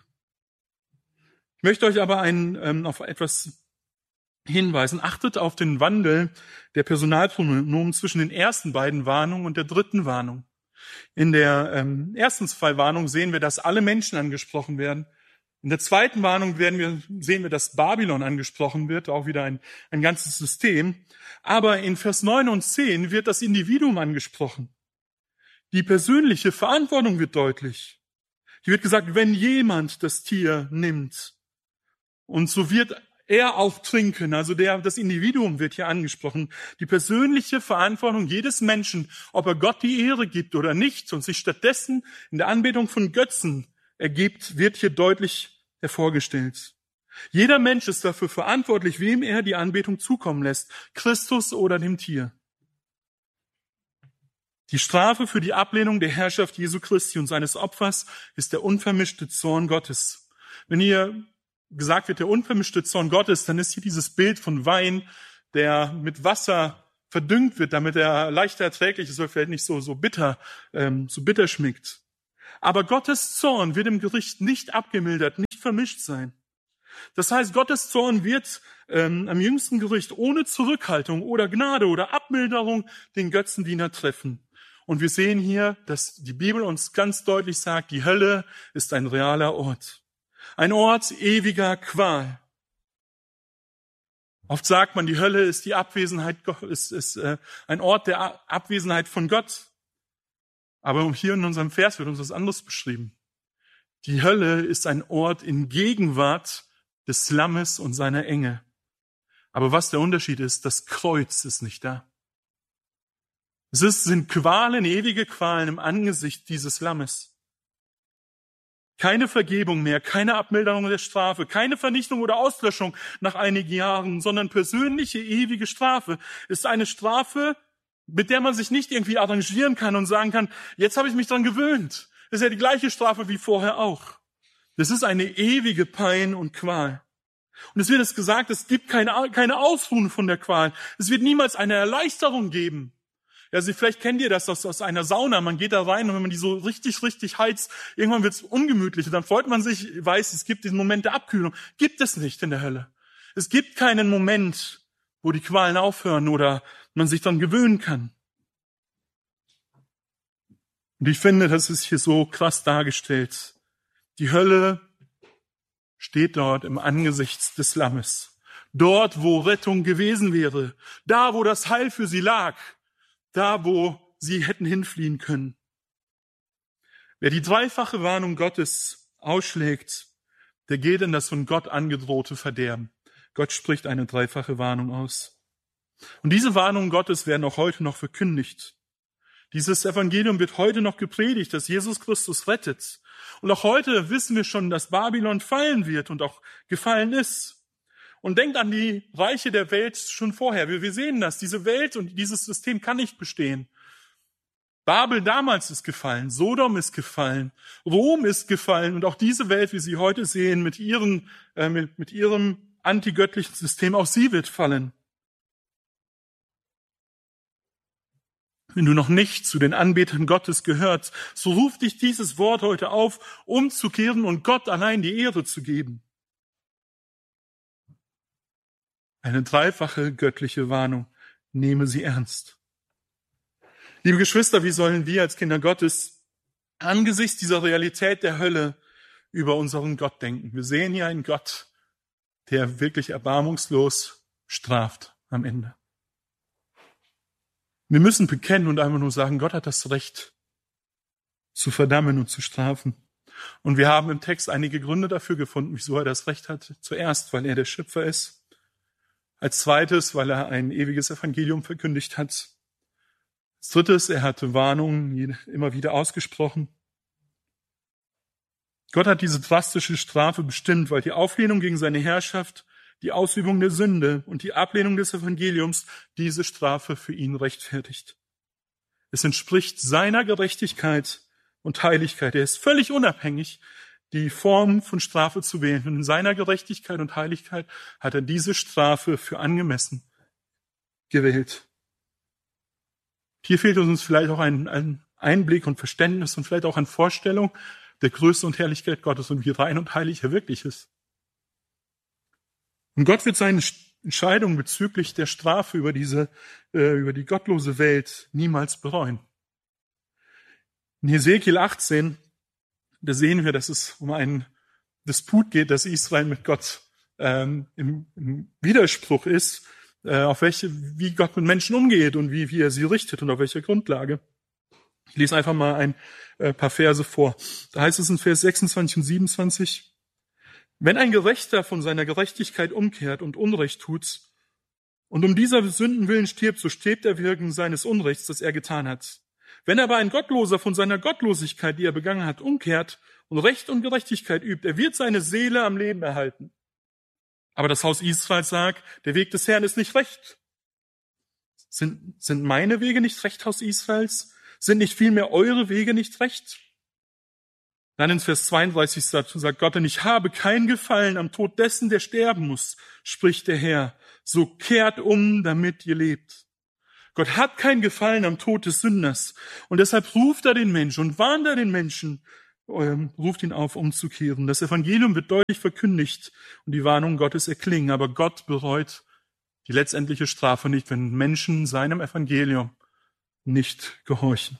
Ich möchte euch aber ein, ähm, auf etwas hinweisen. Achtet auf den Wandel der Personalpronomen zwischen den ersten beiden Warnungen und der dritten Warnung. In der ähm, ersten zwei Warnungen sehen wir, dass alle Menschen angesprochen werden. In der zweiten Warnung werden wir, sehen wir, dass Babylon angesprochen wird, auch wieder ein, ein ganzes System. Aber in Vers neun und zehn wird das Individuum angesprochen. Die persönliche Verantwortung wird deutlich. Hier wird gesagt, wenn jemand das Tier nimmt, und so wird er auch trinken, also der, das Individuum wird hier angesprochen. Die persönliche Verantwortung jedes Menschen, ob er Gott die Ehre gibt oder nicht und sich stattdessen in der Anbetung von Götzen ergibt, wird hier deutlich hervorgestellt. Jeder Mensch ist dafür verantwortlich, wem er die Anbetung zukommen lässt, Christus oder dem Tier. Die Strafe für die Ablehnung der Herrschaft Jesu Christi und seines Opfers ist der unvermischte Zorn Gottes. Wenn hier gesagt wird, der unvermischte Zorn Gottes, dann ist hier dieses Bild von Wein, der mit Wasser verdüngt wird, damit er leichter erträglich ist, oder vielleicht nicht so, so bitter, ähm, so bitter schmeckt. Aber Gottes Zorn wird im Gericht nicht abgemildert, nicht vermischt sein. Das heißt, Gottes Zorn wird ähm, am jüngsten Gericht ohne Zurückhaltung oder Gnade oder Abmilderung den Götzendiener treffen. Und wir sehen hier, dass die Bibel uns ganz deutlich sagt, die Hölle ist ein realer Ort. Ein Ort ewiger Qual. Oft sagt man, die Hölle ist die Abwesenheit, ist, ist äh, ein Ort der Abwesenheit von Gott. Aber hier in unserem Vers wird uns was anderes beschrieben. Die Hölle ist ein Ort in Gegenwart des Lammes und seiner Engel. Aber was der Unterschied ist, das Kreuz ist nicht da. Es ist, sind Qualen, ewige Qualen im Angesicht dieses Lammes. Keine Vergebung mehr, keine Abmilderung der Strafe, keine Vernichtung oder Auslöschung nach einigen Jahren, sondern persönliche, ewige Strafe ist eine Strafe, mit der man sich nicht irgendwie arrangieren kann und sagen kann, jetzt habe ich mich dran gewöhnt. Das ist ja die gleiche Strafe wie vorher auch. Das ist eine ewige Pein und Qual. Und es wird es gesagt, es gibt keine, keine Ausruhen von der Qual. Es wird niemals eine Erleichterung geben. Ja, also vielleicht kennt ihr das aus, aus einer Sauna. Man geht da rein und wenn man die so richtig, richtig heizt, irgendwann wird es ungemütlich. Und dann freut man sich, weiß, es gibt diesen Moment der Abkühlung. Gibt es nicht in der Hölle. Es gibt keinen Moment, wo die Qualen aufhören oder man sich dann gewöhnen kann. Und ich finde, das ist hier so krass dargestellt. Die Hölle steht dort im Angesicht des Lammes. Dort, wo Rettung gewesen wäre. Da, wo das Heil für sie lag. Da, wo sie hätten hinfliehen können. Wer die dreifache Warnung Gottes ausschlägt, der geht in das von Gott angedrohte Verderben. Gott spricht eine dreifache Warnung aus. Und diese Warnungen Gottes werden auch heute noch verkündigt. Dieses Evangelium wird heute noch gepredigt, dass Jesus Christus rettet. Und auch heute wissen wir schon, dass Babylon fallen wird und auch gefallen ist. Und denkt an die Reiche der Welt schon vorher. Wir, wir sehen das. Diese Welt und dieses System kann nicht bestehen. Babel damals ist gefallen. Sodom ist gefallen. Rom ist gefallen. Und auch diese Welt, wie Sie heute sehen, mit, ihren, äh, mit, mit ihrem antigöttlichen System, auch sie wird fallen. Wenn du noch nicht zu den Anbetern Gottes gehörst, so ruft dich dieses Wort heute auf, umzukehren und Gott allein die Ehre zu geben. Eine dreifache göttliche Warnung. Nehme sie ernst. Liebe Geschwister, wie sollen wir als Kinder Gottes angesichts dieser Realität der Hölle über unseren Gott denken? Wir sehen hier einen Gott, der wirklich erbarmungslos straft am Ende. Wir müssen bekennen und einfach nur sagen, Gott hat das Recht zu verdammen und zu strafen. Und wir haben im Text einige Gründe dafür gefunden, wieso er das Recht hat. Zuerst, weil er der Schöpfer ist. Als zweites, weil er ein ewiges Evangelium verkündigt hat. Als drittes, er hatte Warnungen immer wieder ausgesprochen. Gott hat diese drastische Strafe bestimmt, weil die Auflehnung gegen seine Herrschaft, die Ausübung der Sünde und die Ablehnung des Evangeliums diese Strafe für ihn rechtfertigt. Es entspricht seiner Gerechtigkeit und Heiligkeit. Er ist völlig unabhängig, die Form von Strafe zu wählen. Und in seiner Gerechtigkeit und Heiligkeit hat er diese Strafe für angemessen gewählt. Hier fehlt uns vielleicht auch ein, ein Einblick und Verständnis und vielleicht auch eine Vorstellung der Größe und Herrlichkeit Gottes und wie rein und heilig er wirklich ist. Und Gott wird seine Entscheidung bezüglich der Strafe über diese, äh, über die gottlose Welt niemals bereuen. In Hesekiel achtzehn, da sehen wir, dass es um einen Disput geht, dass Israel mit Gott ähm, im, im Widerspruch ist, äh, auf welche, wie Gott mit Menschen umgeht und wie, wie er sie richtet und auf welcher Grundlage. Ich lese einfach mal ein äh, paar Verse vor. Da heißt es in Vers sechsundzwanzig und siebenundzwanzig, wenn ein Gerechter von seiner Gerechtigkeit umkehrt und Unrecht tut und um dieser Sünden willen stirbt, so stirbt er wegen seines Unrechts, das er getan hat. Wenn aber ein Gottloser von seiner Gottlosigkeit, die er begangen hat, umkehrt und Recht und Gerechtigkeit übt, er wird seine Seele am Leben erhalten. Aber das Haus Israel sagt, der Weg des Herrn ist nicht recht. Sind, sind meine Wege nicht recht, Haus Israels? Sind nicht vielmehr eure Wege nicht recht? Dann in Vers zweiunddreißig sagt Gott, denn ich habe kein Gefallen am Tod dessen, der sterben muss, spricht der Herr. So kehrt um, damit ihr lebt. Gott hat kein Gefallen am Tod des Sünders. Und deshalb ruft er den Menschen und warnt er den Menschen, ähm, ruft ihn auf, umzukehren. Das Evangelium wird deutlich verkündigt und die Warnung Gottes erklingen. Aber Gott bereut die letztendliche Strafe nicht, wenn Menschen seinem Evangelium nicht gehorchen.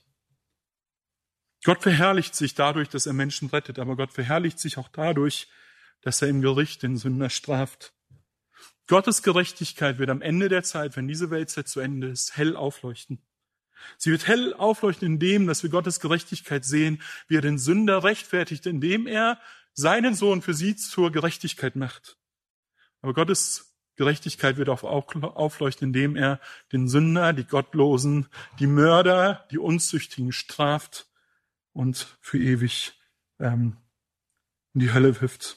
Gott verherrlicht sich dadurch, dass er Menschen rettet, aber Gott verherrlicht sich auch dadurch, dass er im Gericht den Sünder straft. Gottes Gerechtigkeit wird am Ende der Zeit, wenn diese Weltzeit zu Ende ist, hell aufleuchten. Sie wird hell aufleuchten in dem, dass wir Gottes Gerechtigkeit sehen, wie er den Sünder rechtfertigt, indem er seinen Sohn für sie zur Gerechtigkeit macht. Aber Gottes Gerechtigkeit wird auch aufleuchten, indem er den Sünder, die Gottlosen, die Mörder, die Unzüchtigen straft und für ewig ähm, in die Hölle wirft.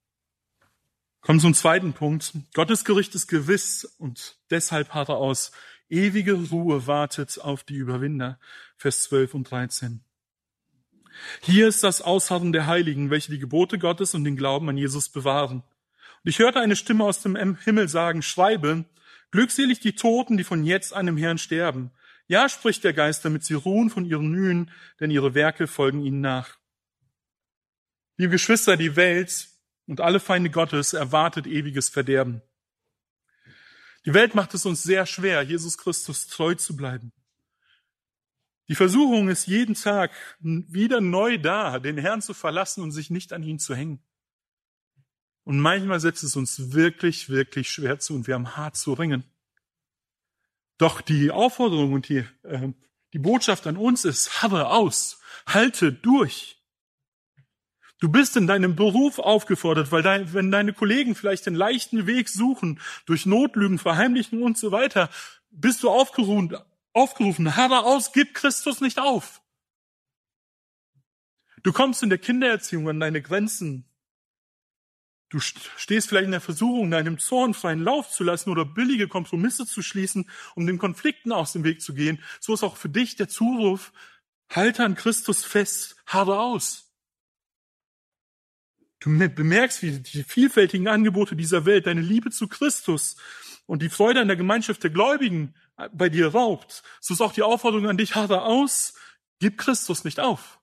Kommen zum zweiten Punkt. Gottes Gericht ist gewiss und deshalb harrt er aus. Ewige Ruhe wartet auf die Überwinder. Vers zwölf und dreizehn. Hier ist das Ausharren der Heiligen, welche die Gebote Gottes und den Glauben an Jesus bewahren. Und ich hörte eine Stimme aus dem Himmel sagen, schreibe, glückselig die Toten, die von jetzt an im Herrn sterben. Ja, spricht der Geist, damit sie ruhen von ihren Mühen, denn ihre Werke folgen ihnen nach. Liebe Geschwister, die Welt und alle Feinde Gottes erwartet ewiges Verderben. Die Welt macht es uns sehr schwer, Jesus Christus treu zu bleiben. Die Versuchung ist jeden Tag wieder neu da, den Herrn zu verlassen und sich nicht an ihn zu hängen. Und manchmal setzt es uns wirklich, wirklich schwer zu und wir haben hart zu ringen. Doch die Aufforderung und die, äh, die Botschaft an uns ist, harre aus, halte durch. Du bist in deinem Beruf aufgefordert, weil dein, wenn deine Kollegen vielleicht den leichten Weg suchen, durch Notlügen, Verheimlichen und so weiter, bist du aufgerufen, aufgerufen, harre aus, gib Christus nicht auf. Du kommst in der Kindererziehung an deine Grenzen. Du stehst vielleicht in der Versuchung, deinem Zorn freien Lauf zu lassen oder billige Kompromisse zu schließen, um den Konflikten aus dem Weg zu gehen. So ist auch für dich der Zuruf, halte an Christus fest, harre aus. Du bemerkst, wie die vielfältigen Angebote dieser Welt, deine Liebe zu Christus und die Freude an der Gemeinschaft der Gläubigen bei dir raubt. So ist auch die Aufforderung an dich, harre aus, gib Christus nicht auf.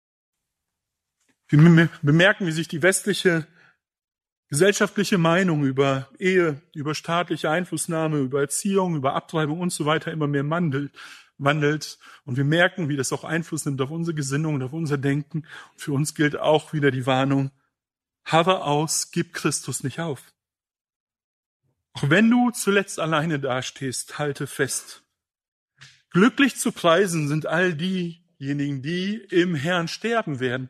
Wir bemerken, wie sich die westliche gesellschaftliche Meinung über Ehe, über staatliche Einflussnahme, über Erziehung, über Abtreibung und so weiter immer mehr wandelt. wandelt. Und wir merken, wie das auch Einfluss nimmt auf unsere Gesinnung und auf unser Denken. Und für uns gilt auch wieder die Warnung, harre aus, gib Christus nicht auf. Auch wenn du zuletzt alleine dastehst, halte fest. Glücklich zu preisen sind all diejenigen, die im Herrn sterben werden.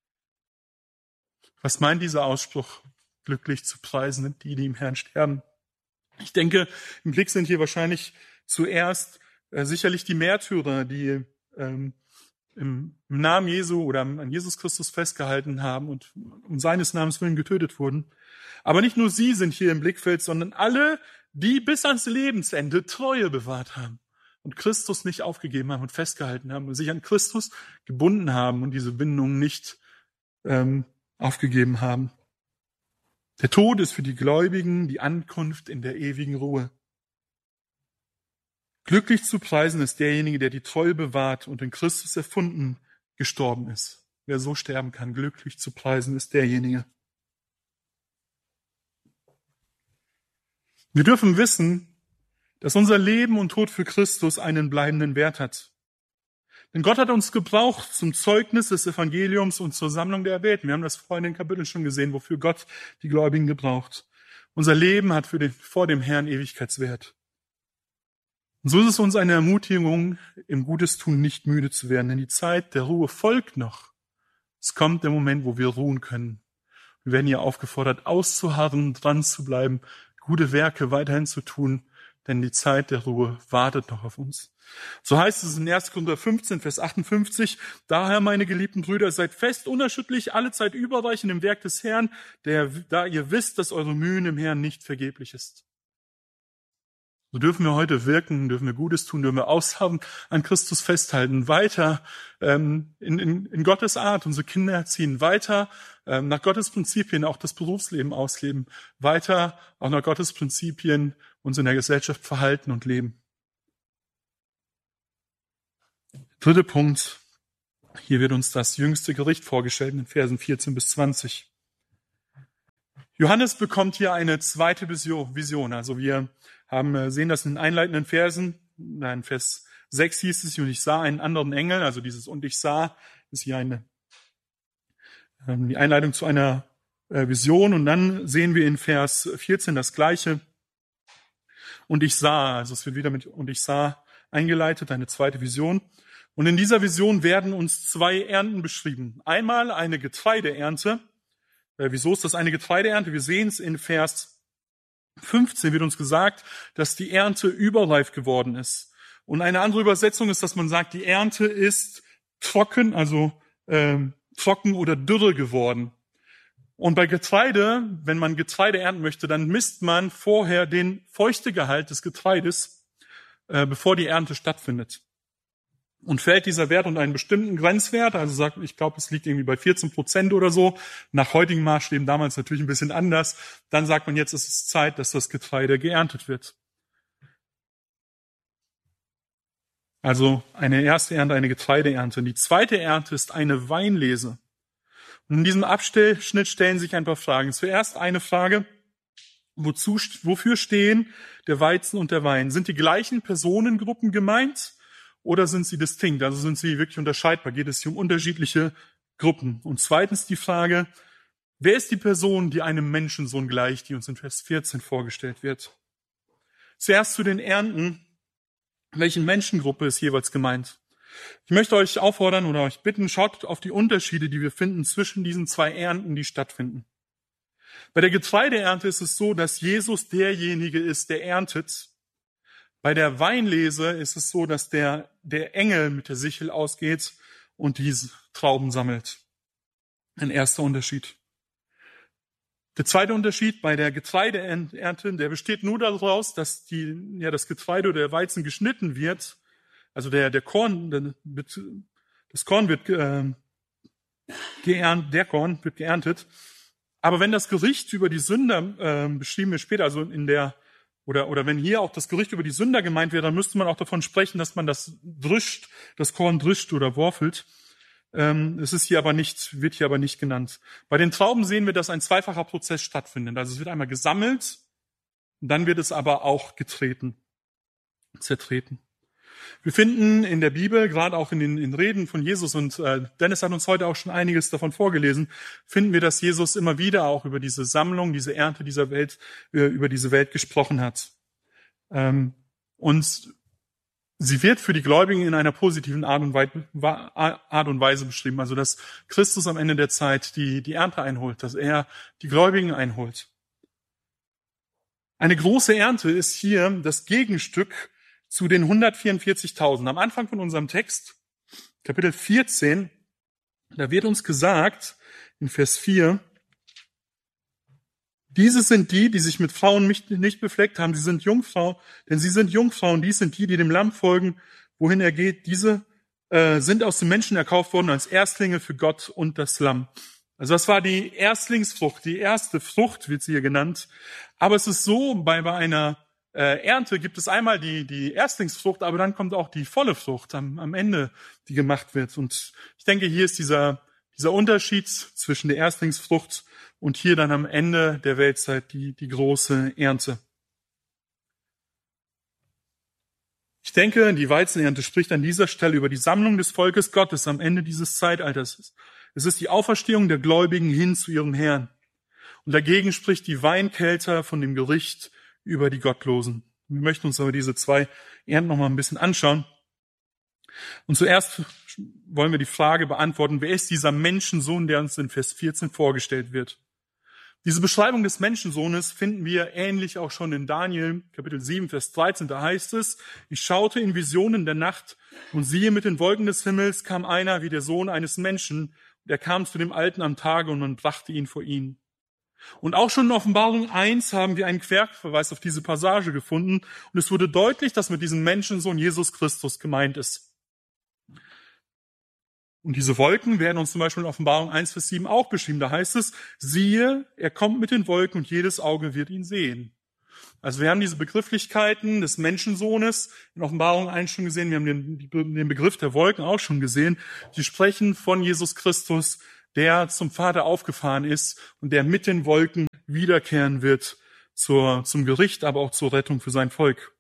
Was meint dieser Ausspruch? Glücklich zu preisen sind die, die im Herrn sterben. Ich denke, im Blick sind hier wahrscheinlich zuerst äh, sicherlich die Märtyrer, die ähm, im, im Namen Jesu oder an Jesus Christus festgehalten haben und um seines Namens willen getötet wurden. Aber nicht nur sie sind hier im Blickfeld, sondern alle, die bis ans Lebensende Treue bewahrt haben und Christus nicht aufgegeben haben und festgehalten haben und sich an Christus gebunden haben und diese Bindung nicht ähm, aufgegeben haben. Der Tod ist für die Gläubigen die Ankunft in der ewigen Ruhe. Glücklich zu preisen ist derjenige, der die Treue bewahrt und in Christus erfunden gestorben ist. Wer so sterben kann, glücklich zu preisen ist derjenige. Wir dürfen wissen, dass unser Leben und Tod für Christus einen bleibenden Wert hat. Denn Gott hat uns gebraucht zum Zeugnis des Evangeliums und zur Sammlung der Erwählten. Wir haben das vorhin in den Kapiteln schon gesehen, wofür Gott die Gläubigen gebraucht. Unser Leben hat für den, vor dem Herrn Ewigkeitswert. Und so ist es uns eine Ermutigung, im Gutes tun nicht müde zu werden, denn die Zeit der Ruhe folgt noch. Es kommt der Moment, wo wir ruhen können. Wir werden hier aufgefordert, auszuharren, dran zu bleiben, gute Werke weiterhin zu tun, denn die Zeit der Ruhe wartet noch auf uns. So heißt es in erster Korinther fünfzehn, Vers achtundfünfzig, daher, meine geliebten Brüder, seid fest, unerschütterlich, allezeit überreichend im Werk des Herrn, der, da ihr wisst, dass eure Mühen im Herrn nicht vergeblich ist. So dürfen wir heute wirken, dürfen wir Gutes tun, dürfen wir Aussagen an Christus festhalten, weiter ähm, in, in, in Gottes Art unsere Kinder erziehen, weiter ähm, nach Gottes Prinzipien auch das Berufsleben ausleben, weiter auch nach Gottes Prinzipien uns in der Gesellschaft verhalten und leben. Dritter Punkt, hier wird uns das jüngste Gericht vorgestellt in Versen vierzehn bis zwanzig. Johannes bekommt hier eine zweite Vision. Also wir haben, sehen das in den einleitenden Versen. In Vers sechs hieß es, und ich sah einen anderen Engel, also dieses und ich sah, ist hier eine, die Einleitung zu einer Vision. Und dann sehen wir in Vers vierzehn das Gleiche. Und ich sah, also es wird wieder mit und ich sah eingeleitet, eine zweite Vision. Und in dieser Vision werden uns zwei Ernten beschrieben. Einmal eine Getreideernte. Wieso ist das eine Getreideernte? Wir sehen es in Vers fünfzehn, wird uns gesagt, dass die Ernte überreif geworden ist. Und eine andere Übersetzung ist, dass man sagt, die Ernte ist trocken, also ähm, trocken oder dürre geworden. Und bei Getreide, wenn man Getreide ernten möchte, dann misst man vorher den Feuchtegehalt des Getreides, äh, bevor die Ernte stattfindet. Und fällt dieser Wert unter einen bestimmten Grenzwert, also sagt, ich glaube, es liegt irgendwie bei vierzehn Prozent oder so, nach heutigen Maßstäben damals natürlich ein bisschen anders, dann sagt man, jetzt ist es Zeit, dass das Getreide geerntet wird. Also eine erste Ernte, eine Getreideernte. Und die zweite Ernte ist eine Weinlese. Und in diesem Abschnitt stellen sich ein paar Fragen. Zuerst eine Frage, wozu, wofür stehen der Weizen und der Wein? Sind die gleichen Personengruppen gemeint? Oder sind sie distinkt? Also sind sie wirklich unterscheidbar? Geht es hier um unterschiedliche Gruppen? Und zweitens die Frage, wer ist die Person, die einem Menschensohn gleicht, die uns in Vers vierzehn vorgestellt wird? Zuerst zu den Ernten. Welchen Menschengruppe ist jeweils gemeint? Ich möchte euch auffordern oder euch bitten, schaut auf die Unterschiede, die wir finden zwischen diesen zwei Ernten, die stattfinden. Bei der Getreideernte ist es so, dass Jesus derjenige ist, der erntet. Bei der Weinlese ist es so, dass der, der Engel mit der Sichel ausgeht und diese Trauben sammelt. Ein erster Unterschied. Der zweite Unterschied bei der Getreideernte, der besteht nur daraus, dass die, ja, das Getreide oder der Weizen geschnitten wird. Also der, der Korn, der, das Korn wird äh, geerntet, der Korn wird geerntet. Aber wenn das Gericht über die Sünder äh, beschrieben wird später, also in der Oder, oder wenn hier auch das Gericht über die Sünder gemeint wäre, dann müsste man auch davon sprechen, dass man das drischt, das Korn drischt oder worfelt. Ähm, es ist hier aber nicht, wird hier aber nicht genannt. Bei den Trauben sehen wir, dass ein zweifacher Prozess stattfindet. Also es wird einmal gesammelt, dann wird es aber auch getreten, zertreten. Wir finden in der Bibel, gerade auch in den in Reden von Jesus, und äh, Dennis hat uns heute auch schon einiges davon vorgelesen, finden wir, dass Jesus immer wieder auch über diese Sammlung, diese Ernte dieser Welt, äh, über diese Welt gesprochen hat. Ähm, und sie wird für die Gläubigen in einer positiven Art und, Weise, Art und Weise beschrieben. Also, dass Christus am Ende der Zeit die, die Ernte einholt, dass er die Gläubigen einholt. Eine große Ernte ist hier das Gegenstück zu den hundertvierundvierzigtausend. Am Anfang von unserem Text, Kapitel vierzehn, da wird uns gesagt, in Vers vier, diese sind die, die sich mit Frauen nicht befleckt haben, sie sind Jungfrau, denn sie sind Jungfrauen, dies sind die, die dem Lamm folgen, wohin er geht. Diese äh, sind aus den Menschen erkauft worden als Erstlinge für Gott und das Lamm. Also das war die Erstlingsfrucht, die erste Frucht wird sie hier genannt. Aber es ist so, bei, bei einer Äh, Ernte gibt es einmal die, die Erstlingsfrucht, aber dann kommt auch die volle Frucht am, am Ende, die gemacht wird. Und ich denke, hier ist dieser, dieser Unterschied zwischen der Erstlingsfrucht und hier dann am Ende der Weltzeit die, die große Ernte. Ich denke, die Weizenernte spricht an dieser Stelle über die Sammlung des Volkes Gottes am Ende dieses Zeitalters. Es ist die Auferstehung der Gläubigen hin zu ihrem Herrn. Und dagegen spricht die Weinkelter von dem Gericht über die Gottlosen. Wir möchten uns aber diese zwei Ernten noch mal ein bisschen anschauen. Und zuerst wollen wir die Frage beantworten, wer ist dieser Menschensohn, der uns in Vers vierzehn vorgestellt wird? Diese Beschreibung des Menschensohnes finden wir ähnlich auch schon in Daniel, Kapitel sieben, Vers dreizehn. Da heißt es, ich schaute in Visionen der Nacht und siehe, mit den Wolken des Himmels kam einer wie der Sohn eines Menschen. Und er kam zu dem Alten am Tage und man brachte ihn vor ihn. Und auch schon in Offenbarung eins haben wir einen Querverweis auf diese Passage gefunden. Und es wurde deutlich, dass mit diesem Menschensohn Jesus Christus gemeint ist. Und diese Wolken werden uns zum Beispiel in Offenbarung eins, Vers sieben auch beschrieben. Da heißt es, siehe, er kommt mit den Wolken und jedes Auge wird ihn sehen. Also wir haben diese Begrifflichkeiten des Menschensohnes in Offenbarung eins schon gesehen. Wir haben den, den Begriff der Wolken auch schon gesehen. Die sprechen von Jesus Christus, der zum Vater aufgefahren ist und der mit den Wolken wiederkehren wird zur, zum Gericht, aber auch zur Rettung für sein Volk.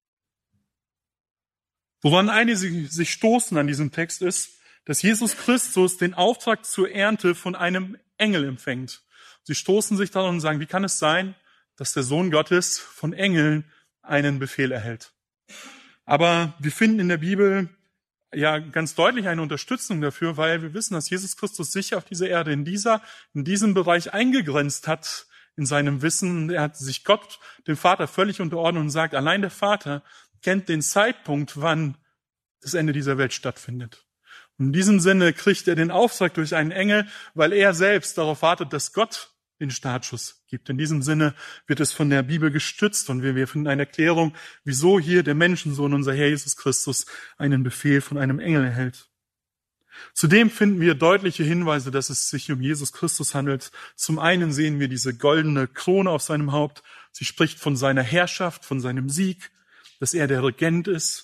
Woran einige sich stoßen an diesem Text ist, dass Jesus Christus den Auftrag zur Ernte von einem Engel empfängt. Sie stoßen sich daran und sagen, wie kann es sein, dass der Sohn Gottes von Engeln einen Befehl erhält? Aber wir finden in der Bibel ja ganz deutlich eine Unterstützung dafür, weil wir wissen, dass Jesus Christus sich auf dieser Erde in dieser, in diesem Bereich eingegrenzt hat, in seinem Wissen. Er hat sich Gott, dem Vater, völlig unterordnet und sagt, allein der Vater kennt den Zeitpunkt, wann das Ende dieser Welt stattfindet. Und in diesem Sinne kriegt er den Auftrag durch einen Engel, weil er selbst darauf wartet, dass Gott den Startschuss gibt. In diesem Sinne wird es von der Bibel gestützt und wir finden eine Erklärung, wieso hier der Menschensohn, unser Herr Jesus Christus, einen Befehl von einem Engel erhält. Zudem finden wir deutliche Hinweise, dass es sich um Jesus Christus handelt. Zum einen sehen wir diese goldene Krone auf seinem Haupt. Sie spricht von seiner Herrschaft, von seinem Sieg, dass er der Regent ist.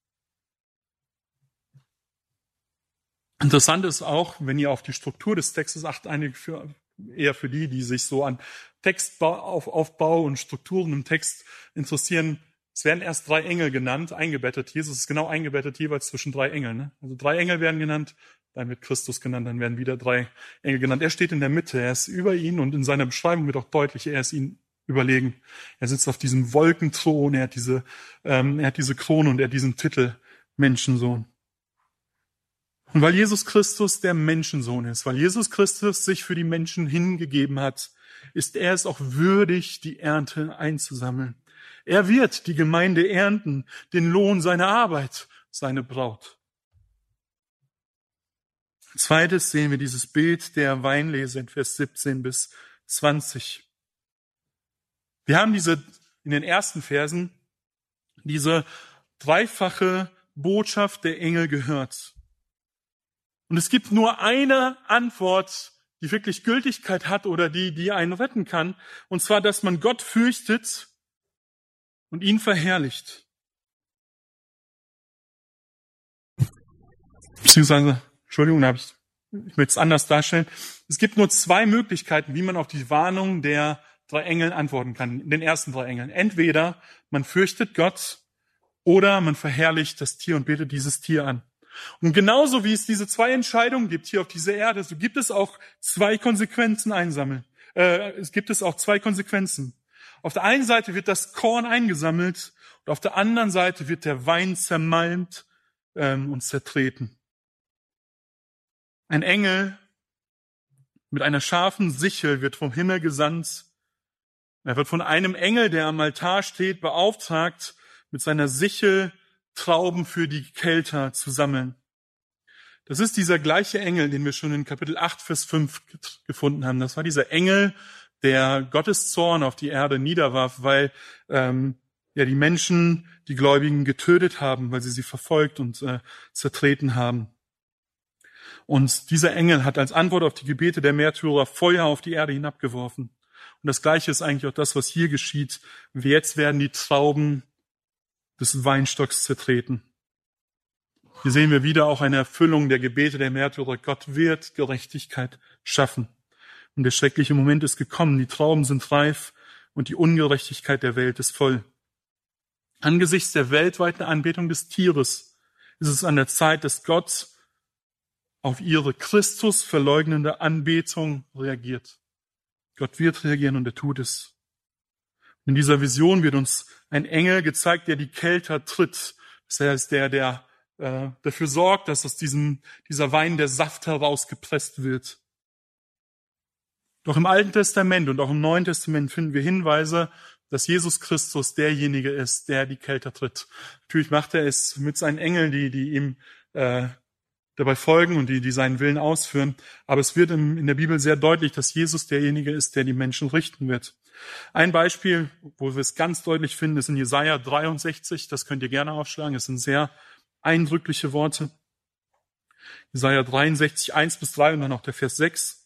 Interessant ist auch, wenn ihr auf die Struktur des Textes achtet, einige für, eher für die, die sich so an Textaufbau und Strukturen im Text interessieren. Es werden erst drei Engel genannt, eingebettet. Jesus ist genau eingebettet jeweils zwischen drei Engeln. Ne? Also drei Engel werden genannt, dann wird Christus genannt, dann werden wieder drei Engel genannt. Er steht in der Mitte, er ist über ihn und in seiner Beschreibung wird auch deutlich, er ist ihm überlegen. Er sitzt auf diesem Wolkenthron, er hat diese, ähm, er hat diese Krone und er hat diesen Titel Menschensohn. Und weil Jesus Christus der Menschensohn ist, weil Jesus Christus sich für die Menschen hingegeben hat, ist er es auch würdig, die Ernte einzusammeln. Er wird die Gemeinde ernten, den Lohn seiner Arbeit, seine Braut. Zweites sehen wir dieses Bild der Weinlese in Vers siebzehn bis zwanzig. Wir haben diese, in den ersten Versen, diese dreifache Botschaft der Engel gehört. Und es gibt nur eine Antwort, die wirklich Gültigkeit hat oder die, die einen retten kann. Und zwar, dass man Gott fürchtet und ihn verherrlicht. Beziehungsweise, Entschuldigung, da habe ich, ich möchte es anders darstellen. Es gibt nur zwei Möglichkeiten, wie man auf die Warnung der drei Engeln antworten kann, den ersten drei Engeln. Entweder man fürchtet Gott oder man verherrlicht das Tier und betet dieses Tier an. Und genauso wie es diese zwei Entscheidungen gibt hier auf dieser Erde, so gibt es auch zwei Konsequenzen einsammeln. Äh, es gibt es auch zwei Konsequenzen. Auf der einen Seite wird das Korn eingesammelt und auf der anderen Seite wird der Wein zermalmt ähm, und zertreten. Ein Engel mit einer scharfen Sichel wird vom Himmel gesandt. Er wird von einem Engel, der am Altar steht, beauftragt, mit seiner Sichel Trauben für die Kelter zu sammeln. Das ist dieser gleiche Engel, den wir schon in Kapitel acht, Vers fünf gefunden haben. Das war dieser Engel, der Gottes Zorn auf die Erde niederwarf, weil ähm, ja die Menschen, die Gläubigen getötet haben, weil sie sie verfolgt und äh, zertreten haben. Und dieser Engel hat als Antwort auf die Gebete der Märtyrer Feuer auf die Erde hinabgeworfen. Und das Gleiche ist eigentlich auch das, was hier geschieht. Jetzt werden die Trauben des Weinstocks zertreten. Hier sehen wir wieder auch eine Erfüllung der Gebete der Märtyrer. Gott wird Gerechtigkeit schaffen. Und der schreckliche Moment ist gekommen. Die Trauben sind reif und die Ungerechtigkeit der Welt ist voll. Angesichts der weltweiten Anbetung des Tieres ist es an der Zeit, dass Gott auf ihre Christus verleugnende Anbetung reagiert. Gott wird reagieren und er tut es. In dieser Vision wird uns ein Engel gezeigt, der die Kelter tritt. Das heißt, der, der äh, dafür sorgt, dass aus diesem dieser Wein der Saft herausgepresst wird. Doch im Alten Testament und auch im Neuen Testament finden wir Hinweise, dass Jesus Christus derjenige ist, der die Kelter tritt. Natürlich macht er es mit seinen Engeln, die, die ihm äh, dabei folgen und die, die seinen Willen ausführen. Aber es wird in der Bibel sehr deutlich, dass Jesus derjenige ist, der die Menschen richten wird. Ein Beispiel, wo wir es ganz deutlich finden, ist in Jesaja dreiundsechzig. Das könnt ihr gerne aufschlagen. Es sind sehr eindrückliche Worte. Jesaja dreiundsechzig, eins bis drei und dann noch der Vers sechs.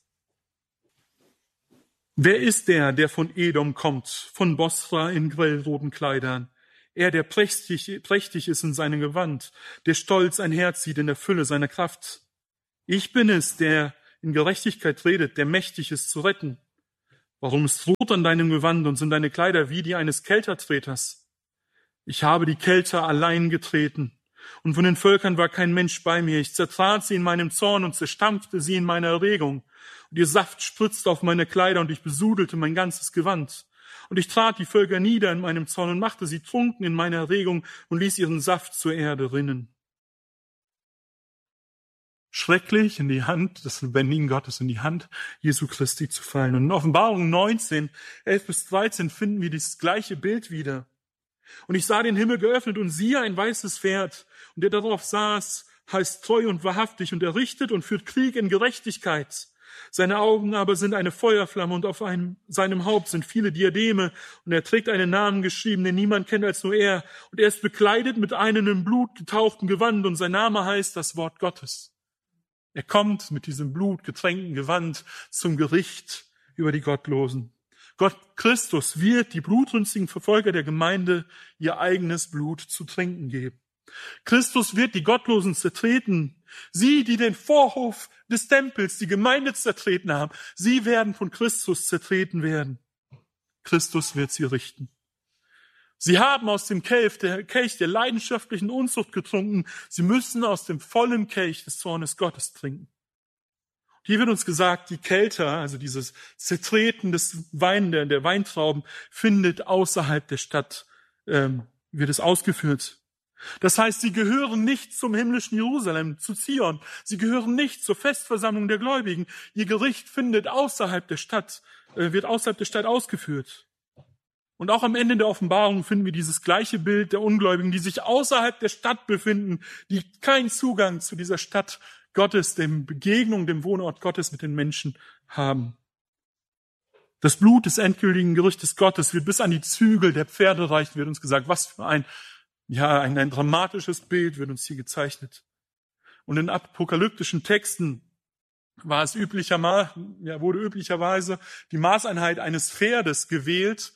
Wer ist der, der von Edom kommt, von Bosra in grellroten Kleidern? Er, der prächtig, prächtig ist in seinem Gewand, der stolz einherzieht in der Fülle seiner Kraft. Ich bin es, der in Gerechtigkeit redet, der mächtig ist zu retten. Warum ist rot an deinem Gewand und sind deine Kleider wie die eines Keltertreters? Ich habe die Kelter allein getreten, und von den Völkern war kein Mensch bei mir. Ich zertrat sie in meinem Zorn und zerstampfte sie in meiner Erregung. Und ihr Saft spritzte auf meine Kleider, und ich besudelte mein ganzes Gewand. Und ich trat die Völker nieder in meinem Zorn und machte sie trunken in meiner Erregung und ließ ihren Saft zur Erde rinnen. Schrecklich in die Hand des lebendigen Gottes, in die Hand Jesu Christi zu fallen. Und in Offenbarung neunzehn, elf bis dreizehn finden wir dieses gleiche Bild wieder. Und ich sah den Himmel geöffnet und siehe ein weißes Pferd. Und der darauf saß, heißt treu und wahrhaftig und er richtet und führt Krieg in Gerechtigkeit. Seine Augen aber sind eine Feuerflamme und auf einem, seinem Haupt sind viele Diademe und er trägt einen Namen geschrieben, den niemand kennt als nur er. Und er ist bekleidet mit einem in Blut getauchten Gewand und sein Name heißt das Wort Gottes. Er kommt mit diesem blutgetränkten Gewand zum Gericht über die Gottlosen. Gott Christus wird die blutrünstigen Verfolger der Gemeinde ihr eigenes Blut zu trinken geben. Christus wird die Gottlosen zertreten. Sie, die den Vorhof des Tempels, die Gemeinde zertreten haben, sie werden von Christus zertreten werden. Christus wird sie richten. Sie haben aus dem Kelch der, Kelch der leidenschaftlichen Unzucht getrunken. Sie müssen aus dem vollen Kelch des Zornes Gottes trinken. Hier wird uns gesagt, die Kelter, also dieses Zertreten des Wein, der, der Weintrauben, findet außerhalb der Stadt, ähm, wird es ausgeführt. Das heißt, sie gehören nicht zum himmlischen Jerusalem, zu Zion. Sie gehören nicht zur Festversammlung der Gläubigen. Ihr Gericht findet außerhalb der Stadt, äh, wird außerhalb der Stadt ausgeführt. Und auch am Ende der Offenbarung finden wir dieses gleiche Bild der Ungläubigen, die sich außerhalb der Stadt befinden, die keinen Zugang zu dieser Stadt Gottes, dem Begegnung, dem Wohnort Gottes mit den Menschen haben. Das Blut des endgültigen Gerichtes Gottes wird bis an die Zügel der Pferde reichen, wird uns gesagt. Was für ein, ja, ein, ein dramatisches Bild wird uns hier gezeichnet. Und in apokalyptischen Texten war es üblicherweise, ja, wurde üblicherweise die Maßeinheit eines Pferdes gewählt,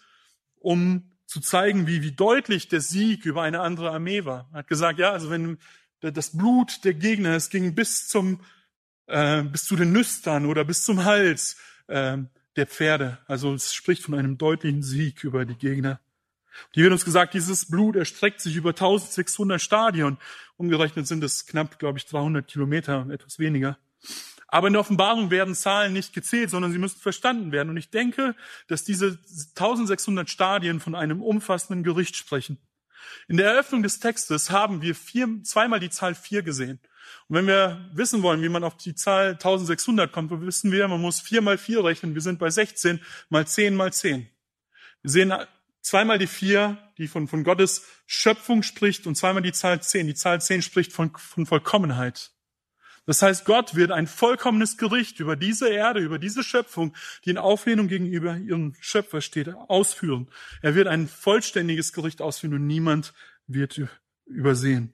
um zu zeigen, wie, wie deutlich der Sieg über eine andere Armee war. Man hat gesagt, ja, also wenn das Blut der Gegner, es ging bis zum, äh, bis zu den Nüstern oder bis zum Hals äh, der Pferde. Also es spricht von einem deutlichen Sieg über die Gegner. Hier wird uns gesagt, dieses Blut erstreckt sich über eintausendsechshundert Stadien. Umgerechnet sind es knapp, glaube ich, dreihundert Kilometer, etwas weniger. Aber in der Offenbarung werden Zahlen nicht gezählt, sondern sie müssen verstanden werden. Und ich denke, dass diese eintausendsechshundert Stadien von einem umfassenden Gericht sprechen. In der Eröffnung des Textes haben wir vier, zweimal die Zahl vier gesehen. Und wenn wir wissen wollen, wie man auf die Zahl eintausendsechshundert kommt, dann wissen wir, man muss vier mal vier rechnen. Wir sind bei sechzehn mal zehn mal zehn. Wir sehen zweimal die vier, die von, von Gottes Schöpfung spricht, und zweimal die Zahl zehn. Die Zahl zehn spricht von, von Vollkommenheit. Das heißt, Gott wird ein vollkommenes Gericht über diese Erde, über diese Schöpfung, die in Auflehnung gegenüber ihrem Schöpfer steht, ausführen. Er wird ein vollständiges Gericht ausführen und niemand wird übersehen.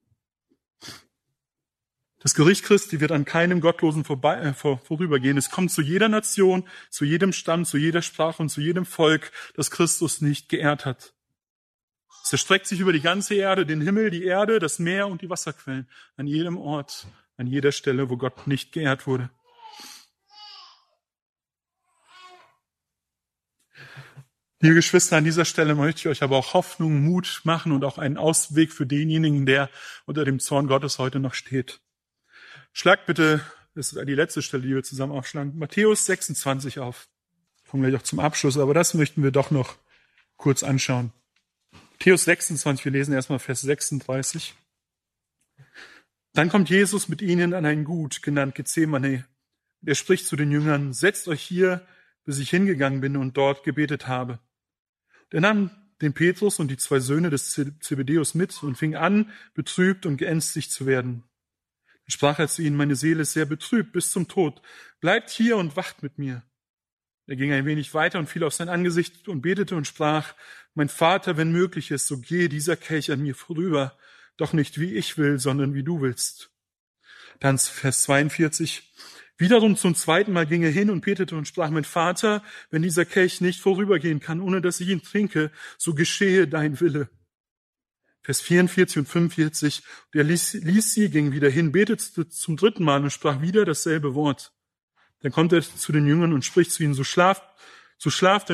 Das Gericht Christi wird an keinem Gottlosen vorbei, äh, vor, vorübergehen. Es kommt zu jeder Nation, zu jedem Stamm, zu jeder Sprache und zu jedem Volk, das Christus nicht geehrt hat. Es erstreckt sich über die ganze Erde, den Himmel, die Erde, das Meer und die Wasserquellen, an jedem Ort, an jeder Stelle, wo Gott nicht geehrt wurde. Liebe Geschwister, an dieser Stelle möchte ich euch aber auch Hoffnung, Mut machen und auch einen Ausweg für denjenigen, der unter dem Zorn Gottes heute noch steht. Schlagt bitte, das ist die letzte Stelle, die wir zusammen aufschlagen, Matthäus sechsundzwanzig auf. Kommen gleich auch zum Abschluss, aber das möchten wir doch noch kurz anschauen. Matthäus sechsundzwanzig, wir lesen erstmal Vers sechsunddreißig. Dann kommt Jesus mit ihnen an ein Gut, genannt Gethsemane. Er spricht zu den Jüngern, setzt euch hier, bis ich hingegangen bin und dort gebetet habe. Er nahm den Petrus und die zwei Söhne des Zebedeus mit und fing an, betrübt und geängstigt zu werden. Sprach er zu ihnen, meine Seele ist sehr betrübt bis zum Tod. Bleibt hier und wacht mit mir. Er ging ein wenig weiter und fiel auf sein Angesicht und betete und sprach, mein Vater, wenn möglich ist, so gehe dieser Kelch an mir vorüber, doch nicht wie ich will, sondern wie du willst. Dann Vers zweiundvierzig. Wiederum zum zweiten Mal ging er hin und betete und sprach, mein Vater, wenn dieser Kelch nicht vorübergehen kann, ohne dass ich ihn trinke, so geschehe dein Wille. Vers vierundvierzig und fünfundvierzig. Und er ließ, ließ sie, ging wieder hin, betete zum dritten Mal und sprach wieder dasselbe Wort. Dann kommt er zu den Jüngern und spricht zu ihnen, so schlaft, so schlaft